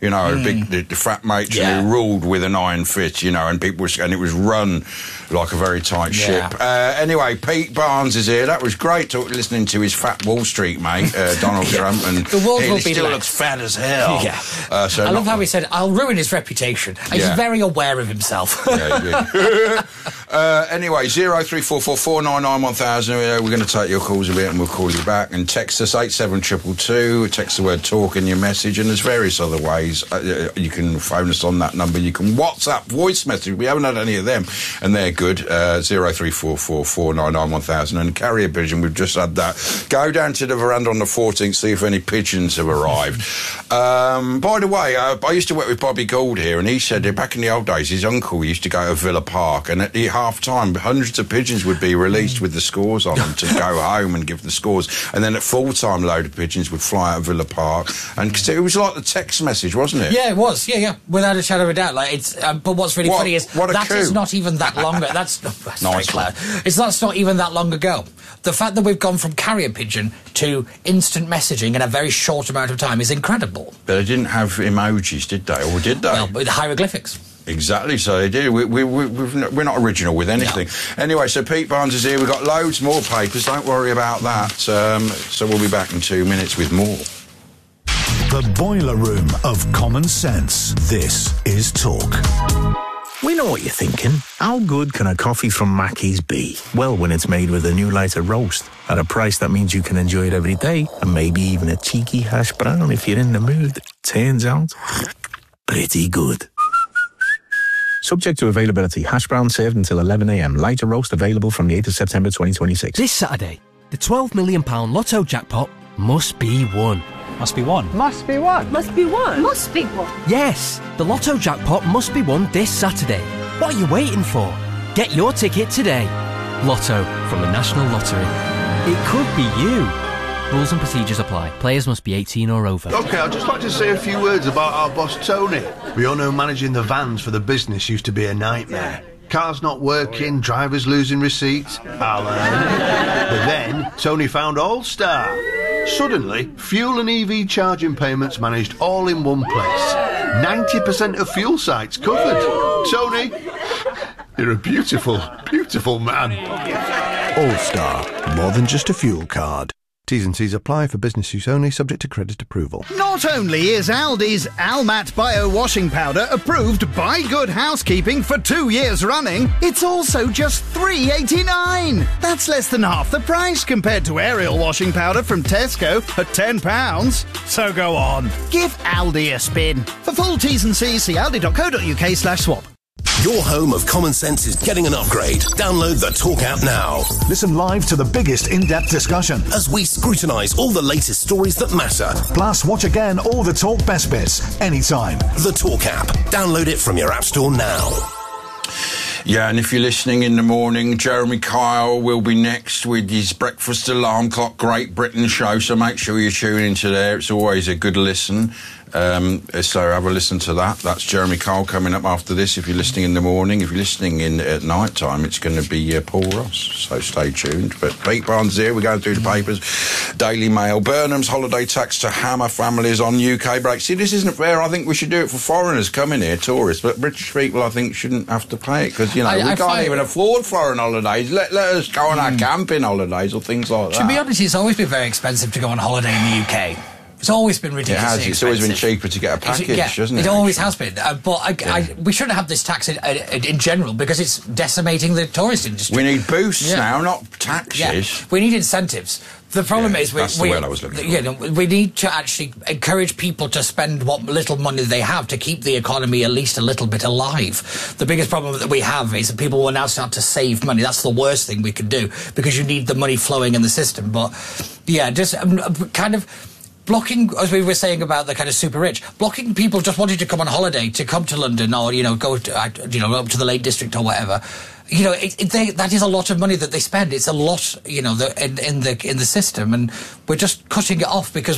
You know, Mm. big, the, the fat matron Yeah. who ruled with an iron fist, you know, and people was, and it was run like a very tight Yeah. ship. Uh, anyway, Pete Barnes is here. That was great talk, listening to his fat Wall Street mate, uh, Donald Trump, and The world he will be still left. looks fat as hell. Yeah. Uh, so I love not- how he said, I'll ruin his reputation. He's Yeah. very aware of himself. Yeah, yeah. uh, anyway, zero three four four four nine nine one thousand. Uh, we're going to take your calls a bit, and we'll call you back. And text us eight seven two two two. Text the word "talk" in your message, and there's various other ways uh, you can phone us on that number. You can WhatsApp voice message. We haven't had any of them, and they're good. Uh, zero three four four four nine nine one thousand. And carrier pigeon. We've just had that. Go down to the veranda on the fourteenth. See if any pigeons have arrived. Um, by the way, uh, I used to work with Bobby Gould here, and he said that back in the old days, his uncle used to go to Villa Park, and at the half time, hundreds of pigeons would be released with the scores on them to go home and give the scores, and then at full time, a load of pigeons would fly out of Villa Park, and 'cause it was like the text message, wasn't it? Yeah, it was. Yeah, yeah, without a shadow of a doubt. Like it's. Um, but what's really What- funny is what a that coup. is not even that long. That's, that's very Nice clever. It's that's not even that long ago. The fact that we've gone from carrier pigeon to instant messaging in a very short amount of time is incredible. But they didn't have emojis, did they? Or did they? Well, with hieroglyphics. Exactly, so they do. We, we, we, we've not, we're not original with anything. Anyway, so Pete Barnes is here. We've got loads more papers. Don't worry about that. Um, so we'll be back in two minutes with more. The boiler room of common sense. This is Talk. We know what you're thinking. How good can a coffee from Mackey's be? Well, when it's made with a new lighter roast at a price that means you can enjoy it every day, and maybe even a cheeky hash brown if you're in the mood. Turns out, pretty good. Subject to availability. Hash brown served until eleven a m. Lighter roast available from the eighth of September twenty twenty-six. This Saturday, the twelve million pounds lotto jackpot must be won. Must be one. Must be one. Must be one. Must be one. Yes, the lotto jackpot must be won this Saturday. What are you waiting for? Get your ticket today. Lotto from the National Lottery. It could be you. Rules and procedures apply. Players must be eighteen or over. OK, I'd just like to say a few words about our boss Tony. We all know managing the vans for the business used to be a nightmare. Cars not working, drivers losing receipts. Alan. But then, Tony found All-Star. Suddenly, fuel and E V charging payments managed all in one place. ninety percent of fuel sites covered. Tony, you're a beautiful, beautiful man. All-Star, more than just a fuel card. T's and C's apply for business use only, subject to credit approval. Not only is Aldi's Almat Bio Washing Powder approved by Good Housekeeping for two years running, it's also just three eighty-nine. That's less than half the price compared to Ariel Washing Powder from Tesco at ten pounds. So go on, give Aldi a spin. For full T's and C's, see aldi.co.uk slash swap. Your home of common sense is getting an upgrade. Download the Talk app now. Listen live to the biggest in-depth discussion as we scrutinise all the latest stories that matter. Plus, watch again all the Talk best bits, anytime. The Talk app. Download it from your app store now. Yeah, and if you're listening in the morning, Jeremy Kyle will be next with his Breakfast Alarm Clock Great Britain show, so make sure you tune into there. It's always a good listen. Um, so have a listen to that. That's Jeremy Kyle coming up after this if you're listening in the morning. If you're listening in at night time, it's going to be uh, Paul Ross, so stay tuned. But Pete Barnes here, we're going through the papers. Daily Mail, Burnham's holiday tax to hammer families on U K break. See, this isn't fair. I think we should do it for foreigners coming here, tourists, but British people, I think, shouldn't have to pay it because, you know, I, we I can't find... even afford foreign holidays. Let, let us go on our camping holidays or things like that. To be honest, it's always been very expensive to go on holiday in the U K. It's always been ridiculously It has. expensive. It's always been cheaper to get a package, yeah, hasn't it? It always has been. Uh, but I, yeah. I, we shouldn't have this tax in, uh, in general because it's decimating the tourist industry. We need boosts yeah. now, not taxes. Yeah. We need incentives. The problem yeah, is we, that's the we, word I was looking for. You know, we need to actually encourage people to spend what little money they have to keep the economy at least a little bit alive. The biggest problem that we have is that people will now start to save money. That's the worst thing we could do because you need the money flowing in the system. But yeah, just um, kind of blocking, as we were saying about the kind of super rich, blocking people just wanting to come on holiday, to come to London or, you know, go to, uh, you know, up to the Lake District or whatever. You know, it, it, they, that is a lot of money that they spend. It's a lot, you know, the, in, in the in the system, and we're just cutting it off because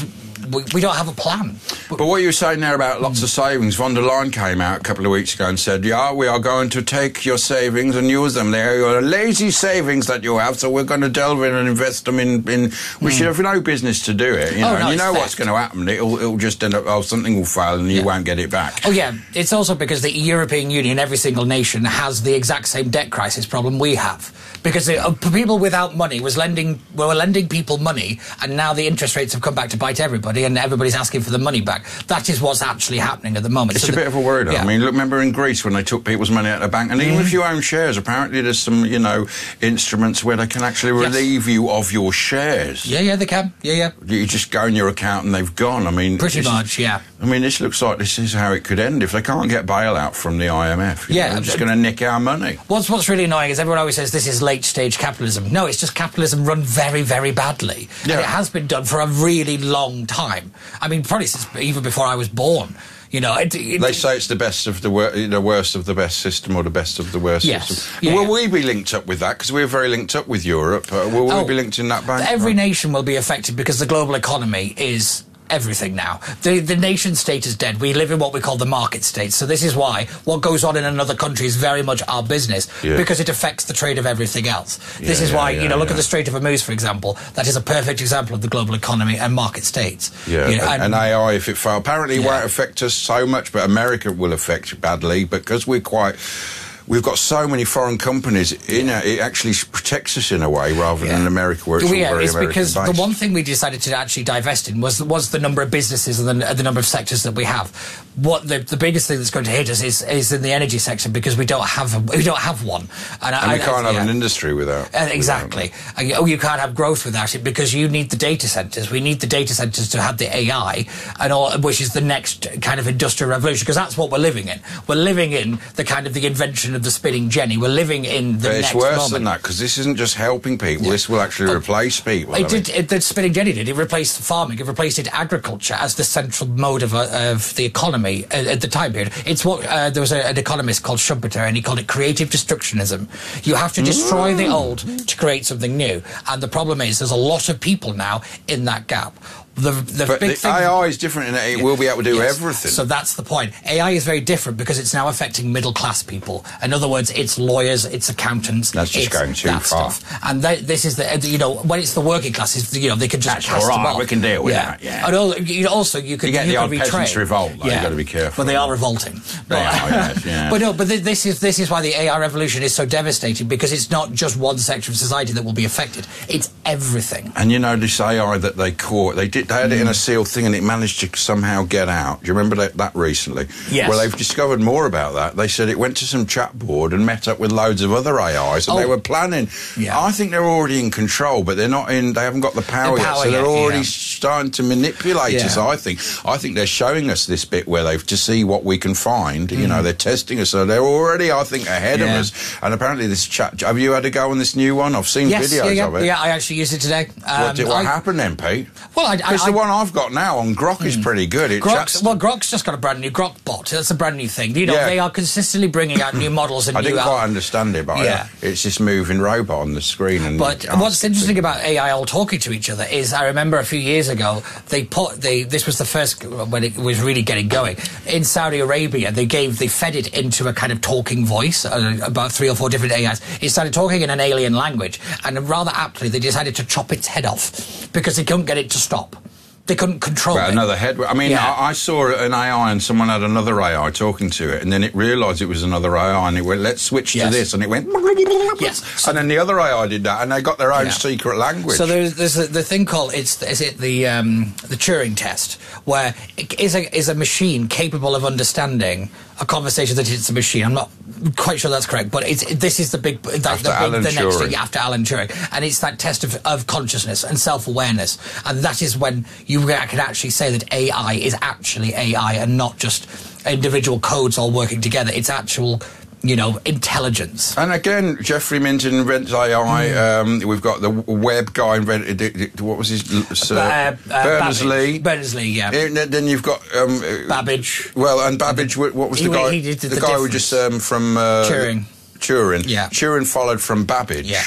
we, we don't have a plan. But what you were saying there about lots of savings, von der Leyen came out a couple of weeks ago and said, yeah, we are going to take your savings and use them. They're your lazy savings that you have, so we're going to delve in and invest them in... in we mm. should have no business to do it. You know, oh, no, and you know theft. what's going to happen. It'll, it'll just end up, oh, something will fail and you yeah. won't get it back. Oh, yeah. It's also because the European Union, every single nation, has the exact same debt crisis problem we have. Because it, uh, people without money was lending, were lending people money, and now the interest rates have come back to bite everybody, and everybody's asking for the money back. That is what's actually happening at the moment. It's so a the, bit of a worry, though. Yeah. I mean, look, remember in Greece when they took people's money out of the bank, and even mm. if you own shares, apparently there's some, you know, instruments where they can actually relieve yes. you of your shares. Yeah, yeah, they can. Yeah, yeah. You just go in your account and they've gone. I mean, pretty much, is, yeah. I mean, this looks like this is how it could end if they can't get bailout from the I M F. Yeah, know, they're just going to nick our money. What's What's really annoying is everyone always says this is late stage capitalism. No, it's just capitalism run very, very badly, yeah. and it has been done for a really long time. I mean, probably since even before I was born. You know, it, it, they say it's the best of the, wor- the worst of the best system, or the best of the worst yes. system. Yeah, will yeah. we be linked up with that? Because we're very linked up with Europe. Uh, will oh, we be linked in that bank? Every right? nation will be affected because the global economy is everything now. The the nation state is dead. We live in what we call the market state. So this is why what goes on in another country is very much our business yeah. because it affects the trade of everything else. Yeah, this is yeah, why, yeah, you know, look yeah. at the Strait of Hormuz, for example. That is a perfect example of the global economy and market states. Yeah, you know, and, and A I, if it fails, apparently it yeah. won't affect us so much, but America will affect badly because we're quite... We've got so many foreign companies in it, it actually protects us in a way rather yeah. than America where it's well, yeah, all very it's because American-based. the one thing we decided to actually divest in was was the number of businesses and the, the number of sectors that we have. What the, the biggest thing that's going to hit us is, is in the energy sector because we don't have a, we don't have one, and, and we I, can't I, have yeah. an industry without. Uh, exactly. Without oh, you can't have growth without it because you need the data centers. We need the data centers to have the A I and all, which is the next kind of industrial revolution because that's what we're living in. We're living in the kind of the invention of the spinning jenny. We're living in the but next it's worse moment. than that because this isn't just helping people. Yeah. This will actually oh, replace people. It I did. mean. It, the spinning jenny did. It replaced farming. It replaced it agriculture as the central mode of, uh, of the economy at, at the time period. It's what uh, there was a, an economist called Schumpeter, and he called it creative destructionism. You have to destroy mm. the old to create something new. And the problem is, there's a lot of people now in that gap. The, the but big the thing, A I is different in that it yeah. will be able to do yes. everything. So that's the point. A I is very different because it's now affecting middle class people. In other words, it's lawyers, it's accountants. That's just it's going too that far. Stuff. And they, this is the you know when it's the working classes, you know they can just that's cast all right. them off. We can deal with yeah. that. Yeah. And all, you also you could you get you the odd could peasants retrain. revolt. Though. Yeah. You've got to be careful. But they are revolting. They but, are. Yes, yeah. But no. But th- this is this is why the A I revolution is so devastating because it's not just one section of society that will be affected. It's everything. And you know this A I that they caught, they did they had it in a sealed thing and it managed to somehow get out. Do you remember that, that recently? Yes. Well, they've discovered more about that. They said it went to some chat board and met up with loads of other A Is, and oh. they were planning. Yeah. I think they're already in control, but they're not in. They haven't got the power, the yet, power so they're yet, already yeah. starting to manipulate yeah. us. I think. I think they're showing us this bit where they've to see what we can find. Mm. You know, they're testing us, so they're already, I think, ahead yeah. of us. And apparently, this chat. Have you had a go on this new one? I've seen yes, videos yeah, yeah, of it. Yeah, I actually used it today. Um, what did, what I, happened then, Pete? Well, I, I, because I, the one I've got now on Grok is pretty good. It Grok's, well, Grok's just got a brand new Grok bot. That's a brand new thing. You know, yeah. they are consistently bringing out new models and I new... didn't quite out- understand it, but yeah. I, it's this moving robot on the screen. And But what's interesting about A I all talking to each other is I remember a few years ago, they put... They, this was the first, when it was really getting going. In Saudi Arabia, they gave... They fed it into a kind of talking voice, uh, about three or four different A Is. It started talking in an alien language, and rather aptly, they decided to chop its head off because they couldn't get it to stop. They couldn't control well, it. another head. I mean, yeah. I, I saw an A I and someone had another A I talking to it, and then it realised it was another A I, and it went, "Let's switch yes. to this," and it went, yes. So, and then the other A I did that, and they got their own yeah. secret language. So there's, there's a, the thing called it's is it the um, the Turing test, where it is a is a machine capable of understanding a conversation that it's a machine. I'm not quite sure that's correct, but it's this is the big that, after the, big, Alan the next Turing. thing after Alan Turing, and it's that test of, of consciousness and self-awareness, and that is when you can actually say that A I is actually A I and not just individual codes all working together. It's actual, you know, intelligence. And again, Geoffrey Minton invents A I. Mm. Um, we've got the web guy invented. What was his? Uh, uh, uh, Berners-Lee. Berners-Lee, yeah. And then you've got um, Babbage. Well, and Babbage. What was he, the guy? He did the, the, the guy difference. who just um, from uh, Turing. Turing. Yeah. Turing followed from Babbage. Yeah.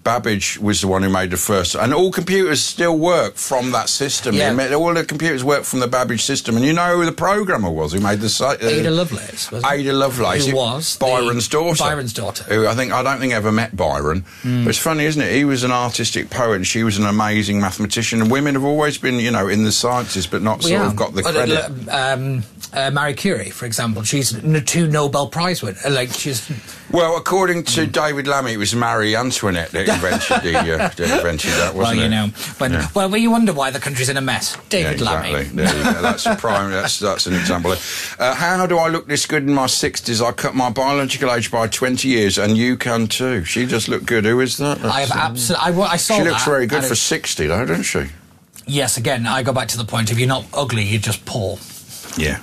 Babbage was the one who made the first, and all computers still work from that system. Yeah. All the computers work from the Babbage system, and you know who the programmer was who made the site? Uh, Ada Lovelace, wasn't it? Ada Lovelace. Who It- was Byron's the, daughter. Byron's daughter. Who I think I don't think ever met Byron, Mm. but it's funny, isn't it? He was an artistic poet, and she was an amazing mathematician. And women have always been, you know, in the sciences, but not Well, sort yeah. of got the Well, credit. Um, uh, Marie Curie, for example, she's n- two Nobel Prize winners. Like she's. Well, according to David Lammy, it was Marie Antoinette that invented, the, uh, that, invented that, wasn't Well, you it? know, when, Yeah. well, well, you wonder why the country's in a mess. David Yeah, Lammy. exactly. There you go. That's a prime. That's that's an example. Uh, how do I look this good in my sixties? I cut my biological age by twenty years, and you can too. She does look good. Who is that? I have That's, um, absolutely. I, wa- I saw She looks that, very good and for it- sixty, though, doesn't she? Yes, again, I go back to the point: if you're not ugly, you're just poor. Yeah.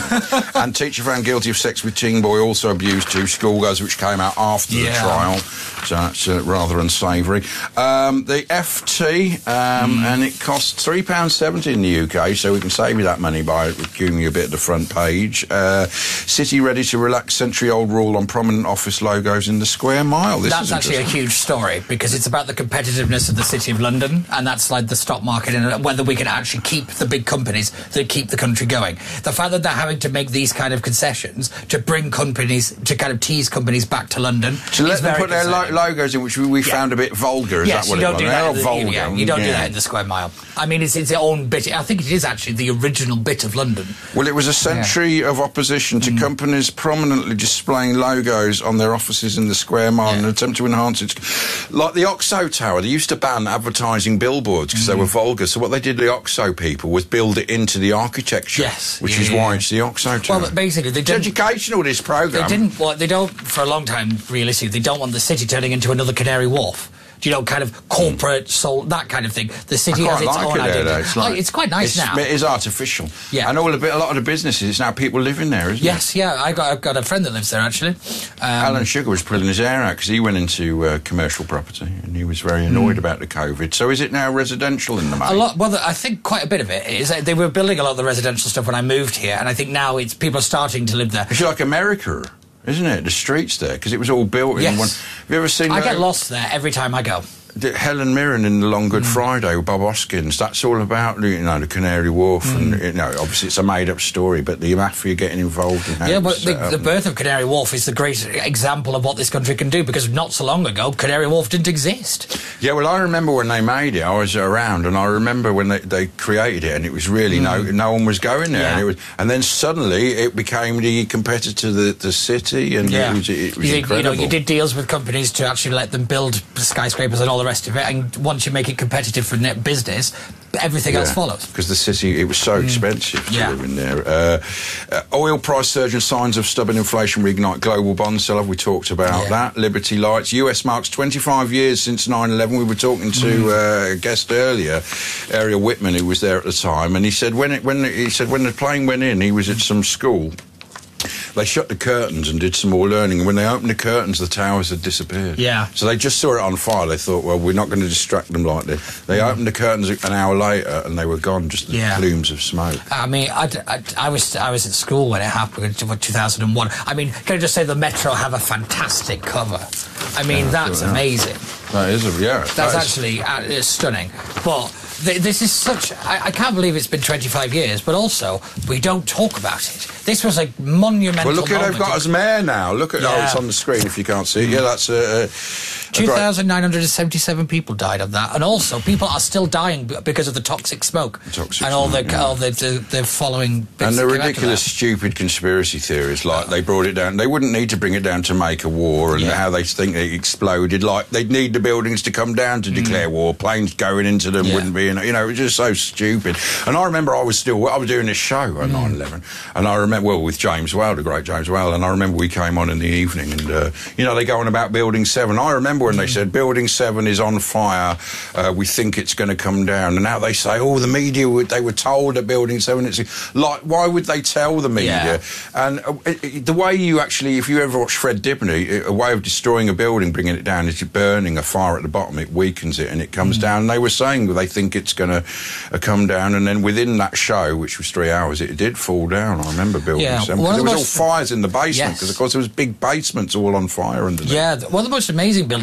And teacher found guilty of sex with teen boy, also abused two schoolgirls, which came out after the Yeah. trial. So that's uh, rather unsavoury. Um, the F T, um, and it costs three pounds seventy in the U K, so we can save you that money by giving you a bit at the front page. Uh, city ready to relax century-old rule on prominent office logos in the square mile. This That's is actually a interesting. huge story because it's about the competitiveness of the City of London, and that's like the stock market and whether we can actually keep the big companies that keep the country going. The fact that they're having to make these kind of concessions to bring companies, to kind of tease companies back to London. To let is them very put their lo- concerning. logos in, which we, we Yeah. found a bit vulgar. Is yes, that what you it don't was? do They're that. all In the, vulgar. yeah, you don't do Yeah. that in the Square Mile. I mean, it's its own bit. I think it is actually the original bit of London. Well, it was a century of opposition Mm. to companies prominently displaying logos on their offices in the Square Mile in an attempt to enhance its... Like the Oxo Tower, they used to ban advertising billboards because Mm. they were vulgar. So what they did, the Oxo people, was build it into the architecture. Yes, Which yeah, is yeah, why yeah. it's the Oxo Tower. Well, but basically, they it's didn't. educational, this programme. They didn't. Well, they don't. For a long time, realistically, they don't want the city turning into another Canary Wharf. Do you know, kind of corporate soul, that kind of thing. The city I has quite its like own it there, identity. though. It's, Oh, like, it's quite nice it's, now. It is artificial. Yeah. And all the bit, a lot of the businesses, it's now people living there, isn't Yes, yeah. I got, I've got a friend that lives there actually. Um, Alan Sugar was pulling his hair out because he went into uh, commercial property and he was very annoyed Mm. about the COVID. So is it now residential in the main? A lot. Well, I think quite a bit of it is. They were building a lot of the residential stuff when I moved here, and I think now it's people are starting to live there. It's like America, isn't it? The streets there, because it was all built Yes. in one. Have you ever seen? I uh, get lost there every time I go. the Helen Mirren in the Long Good Friday with Bob Hoskins? That's all about, you know, the Canary Wharf, Mm. and you know, obviously it's a made-up story, but the mafia getting involved in how Yeah, it but was the, set up. the birth of Canary Wharf is the great example of what this country can do, because not so long ago, Canary Wharf didn't exist. Yeah, well, I remember when they made it. I was around, and I remember when they, they created it, and it was really no no one was going there, Yeah. and it was, and then suddenly it became the competitor to the, the city, and Yeah. it was, it was you, incredible. you know, you did deals with companies to actually let them build skyscrapers and all the rest of it, and once you make it competitive for net business, everything else follows. Because the city, it was so expensive to Yeah. live in there. Uh, uh, oil price surge and signs of stubborn inflation reignite global bond sell-off. We talked about Yeah. that. Liberty Lights. U S marks twenty-five years since nine eleven. We were talking to Mm. uh, a guest earlier, Ariel Whitman, who was there at the time, and he said when it, when he said when the plane went in, he was at some school. They shut the curtains and did some more learning. And when they opened the curtains, the towers had disappeared. Yeah. So they just saw it on fire. They thought, well, we're not going to distract them like this. They opened the curtains an hour later and they were gone, just the Yeah. plumes of smoke. I mean, I, I, I was I was at school when it happened, two thousand one. I mean, can I just say the Metro have a fantastic cover? I mean, Yeah, that's yeah. amazing. That is, a, yeah. That's that is- actually uh, it's stunning. But th- this is such... I, I can't believe it's been twenty-five years, but also, we don't talk about it. This was a monumental Well, look at moment. they've got as mayor now. Look at, oh, Yeah. it's on the screen if you can't see it. Yeah, that's a... a, a two great- thousand nine hundred seventy-seven people died of that, and also people are still dying b- because of the toxic smoke Toxic and all smoke, the yeah. all the, the, the following bits And the that came after ridiculous, that. stupid conspiracy theories, like they brought it down. They wouldn't need to bring it down to make a war, and Yeah. how they think it exploded. Like they'd need the buildings to come down to declare war. Planes going into them Mm. Yeah. wouldn't be, you know, it was just so stupid. And I remember I was still, I was doing this show Mm. on nine eleven, and I remember, well, with James Whale, the great James Whale, and I remember we came on in the evening, and uh, you know, they go on about Building Seven. I remember when they Mm. said Building Seven is on fire. Uh, we think it's going to come down, and now they say, oh, the media, would, they were told that Building Seven. It's like, why would they tell the media? Yeah. And uh, it, it, the way you actually, if you ever watch Fred Dibney, a way of destroying a building, bringing it down, is burning a fire at the bottom. It weakens it, and it comes Mm. down. And they were saying they think it's going to uh, come down, and then within that show, which was three hours, it did fall down. I remember Building Yeah, Seven. one of There the was most- all fires in the basement Yes. because, of course, there was big basements all on fire underneath. Yeah, th- one of the most amazing buildings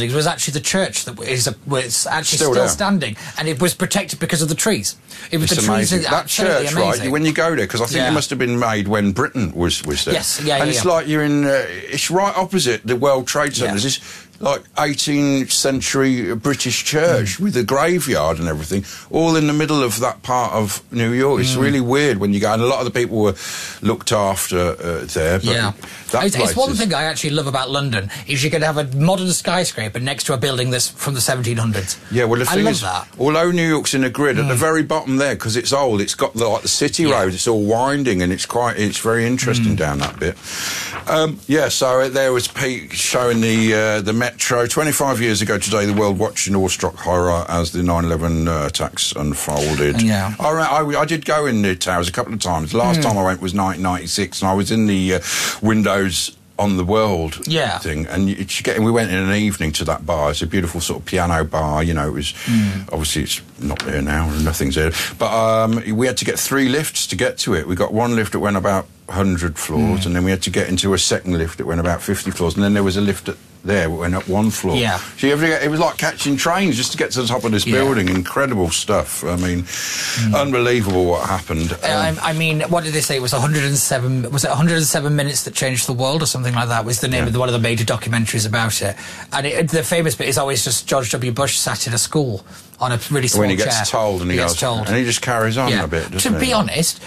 buildings was actually the church that is a, was actually Still still, there. standing, and it was protected because of the trees. It was It's the trees. amazing. That That absolutely church, amazing. right? When you go there, because I think Yeah. it must have been made when Britain was was there. Yes, yeah, And yeah, it's yeah. like you're in. Uh, it's right opposite the World Trade Center. Yeah. There's this like eighteenth century British church Mm. with a graveyard and everything, all in the middle of that part of New York. It's Mm. really weird when you go, and a lot of the people were looked after uh, there. But Yeah, that it's, place it's one is- thing I actually love about London is you could have a modern skyscraper next to a building that's from the seventeen hundreds. Yeah, well, the I thing love is, that. although New York's in a grid, at the very bottom there, because it's old, it's got the, like the city Yeah. road, it's all winding, and it's quite, it's very interesting down that bit. Um, yeah, so uh, there was Pete showing the uh, the metro. twenty-five years ago today, the world watched in awestruck horror as the nine eleven uh, attacks unfolded. Yeah. I, I, I did go in the towers a couple of times. The last Mm. time I went was nineteen ninety-six, and I was in the uh, windows on the world Yeah. thing, and you, you get, we went in an evening to that bar. It's a beautiful sort of piano bar, you know. It was Mm. obviously it's not there now, and nothing's there. But um, we had to get three lifts to get to it. We got one lift that went about one hundred floors, Mm. and then we had to get into a second lift that went about fifty floors, and then there was a lift at there that went up one floor. Yeah. So you have to get, it was like catching trains just to get to the top of this Yeah. building. Incredible stuff. I mean, unbelievable what happened. Um, I, I mean, what did they say? It was one hundred seven. Was it one hundred seven minutes that changed the world, or something like that? Was the name Yeah. of the, one of the major documentaries about it? And it, the famous bit is always just George W. Bush sat in a school on a really small when he chair. gets told and he, gets goes, told, and he just carries on Yeah. a bit, doesn't To he? be honest,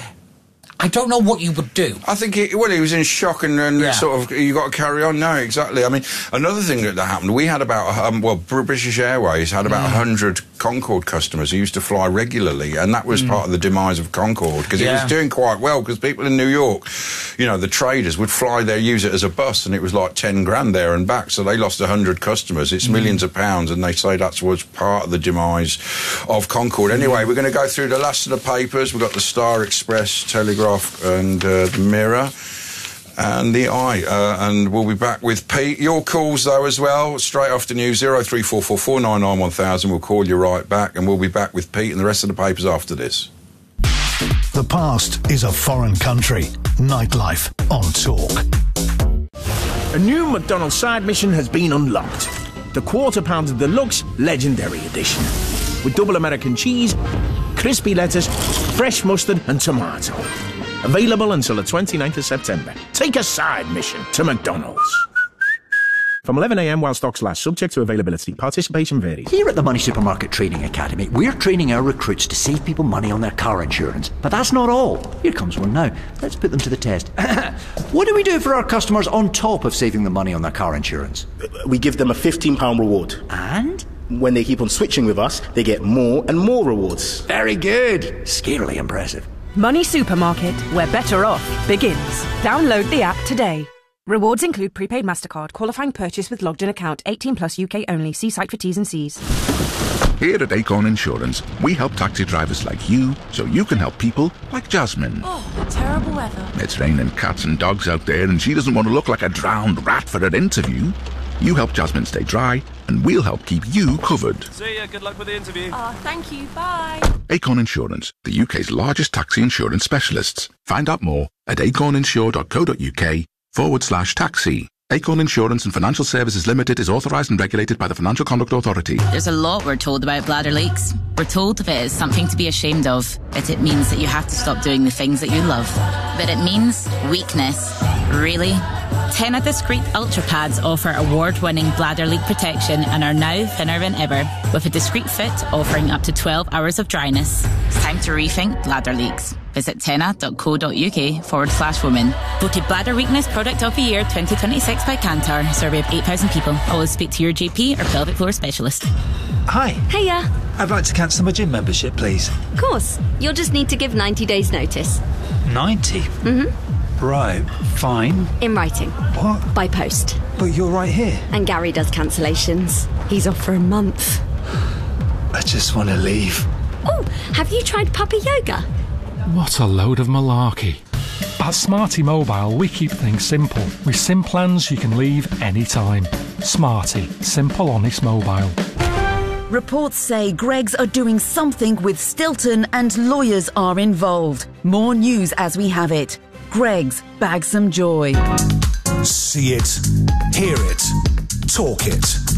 I don't know what you would do. I think, he, well, he was in shock and, and Yeah. sort of, you got to carry on now, exactly. I mean, another thing that, that happened, we had about, um, well, Br- British Airways had about Mm. one hundred Concorde customers who used to fly regularly, and that was Mm. part of the demise of Concorde, because it Yeah. was doing quite well, because people in New York, you know, the traders would fly there, use it as a bus, and it was like ten grand there and back, so they lost one hundred customers. It's Mm. millions of pounds, and they say that was part of the demise of Concorde. Anyway, we're going to go through the last of the papers. We've got the Star Express, Telegraph, and uh, the Mirror and the Eye, uh, and we'll be back with Pete. Your calls though as well, straight off the news, zero three four four four nine nine one thousand. We'll call you right back, and we'll be back with Pete and the rest of the papers after this. The past is a foreign country. Nightlife on Talk. A new McDonald's side mission has been unlocked. The Quarter Pounder Deluxe Legendary Edition. With double American cheese, crispy lettuce, fresh mustard and tomato. Available until the twenty-ninth of September. Take a side mission to McDonald's. From eleven a m while stocks last, subject to availability. Participation varies. Here at the Money Supermarket Training Academy, we're training our recruits to save people money on their car insurance. But that's not all. Here comes one now. Let's put them to the test. What do we do for our customers on top of saving them money on their car insurance? We give them a fifteen pound reward. And? When they keep on switching with us, they get more and more rewards. Very good. Scarily impressive. Money Supermarket, where better off begins. Download the app today. Rewards include prepaid MasterCard, qualifying purchase with logged in account, eighteen plus U K only. See site for T's and C's. Here at Acorn Insurance, we help taxi drivers like you so you can help people like Jasmine. Oh, terrible weather. It's raining cats and dogs out there and she doesn't want to look like a drowned rat for her interview. You help Jasmine stay dry and we'll help keep you covered. See ya, good luck with the interview. Oh, thank you, bye. Acorn Insurance, the U K's largest taxi insurance specialists. Find out more at acorninsure.co.uk forward slash taxi. Acorn Insurance and Financial Services Limited is authorised and regulated by the Financial Conduct Authority. There's a lot we're told about bladder leaks. We're told if it is something to be ashamed of, that it means that you have to stop doing the things that you love. But it means weakness. Really? Tena Discreet Ultra Pads offer award-winning bladder leak protection and are now thinner than ever, with a discreet fit offering up to twelve hours of dryness. It's time to rethink bladder leaks. Visit tena.co.uk forward slash women. Voted Bladder Weakness Product of the Year twenty twenty-six by Kantar. Survey of eight thousand people. Always speak to your G P or pelvic floor specialist. Hi. Hiya. I'd like to cancel my gym membership, please. Of course. You'll just need to give ninety days notice. ninety? Mm-hmm. Right, fine. In writing. What? By post. But you're right here. And Gary does cancellations. He's off for a month. I just want to leave. Oh, have you tried puppy yoga? What a load of malarkey. At Smarty Mobile, we keep things simple. With SIM plans you can leave anytime. Smarty. Simple, honest mobile. Reports say Greggs are doing something with Stilton and lawyers are involved. More news as we have it. Greggs, bag some joy. See it, hear it, talk it.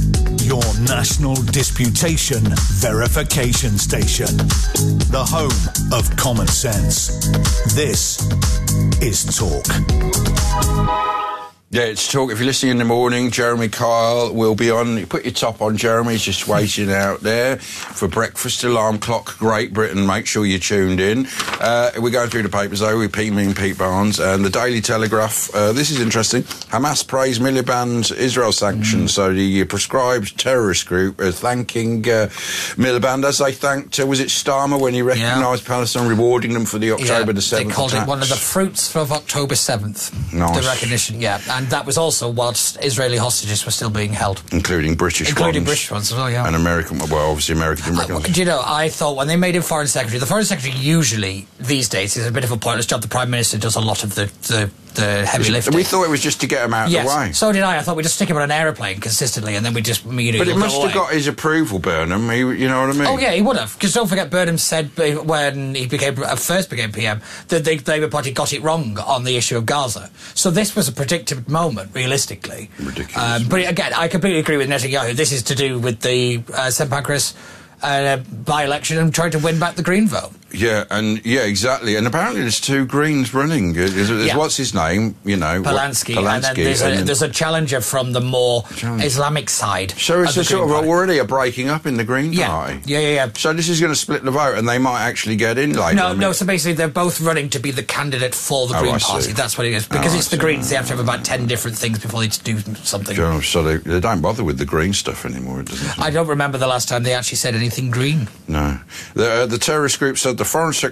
your national disputation verification station. The home of common sense. This is Talk. Yeah, it's Talk. If you're listening in the morning, Jeremy Kyle will be on. Put your top on, Jeremy. He's just waiting out there for breakfast. Alarm clock, Great Britain. Make sure you're tuned in. Uh, we're going through the papers, though, with Pete, me and Pete Barnes. And the Daily Telegraph. Uh, this is interesting. Hamas praised Miliband's Israel sanctions. Mm. So the uh, proscribed terrorist group are thanking uh, Miliband as they thanked, uh, was it Starmer, when he recognised yeah. Palestine, rewarding them for the October yeah, the seventh They called attacks. it one of the fruits of October seventh. Nice. The recognition, yeah. And that was also whilst Israeli hostages were still being held. Including British Including ones. British ones as well, yeah. And American, well, obviously American didn't recognise. Uh, do you know, I thought when they made him Foreign Secretary, the Foreign Secretary usually, these days, is a bit of a pointless job. The Prime Minister does a lot of the, the, the heavy lifting. We thought it was just to get him out yes, of the way. So did I. I thought we'd just stick him on an aeroplane consistently and then we just, you know, But it must go have away. got his approval, Burnham, he, you know what I mean? Oh, yeah, he would have. Because don't forget, Burnham said when he became uh, first became P M that the Labour Party got it wrong on the issue of Gaza. So this was a predicted moment, realistically. Ridiculous. Um, but again, I completely agree with Netanyahu. This is to do with the uh, Saint Pancras uh, by-election and trying to win back the Green vote. Yeah, and yeah, exactly. And apparently there's two Greens running. There's, there's Yeah. What's his name? You know, Polanski, what, Polanski and then there's, and a, then- there's a challenger from the more Challenger. Islamic side. So it's of a the sort of Green Party. already a breaking up in the Green Yeah. Party. Yeah, yeah, yeah. So this is going to split the vote, and they might actually get in later. No, I mean- no, so basically they're both running to be the candidate for the Oh, Green I see. Party. That's what it is. Because Oh, it's I the see. Greens, they have to have about ten different things before they do something. Oh, so they, they don't bother with the green stuff anymore, doesn't it? I don't remember the last time they actually said anything green. No. The, uh, the terrorist group said the Foreign Secretary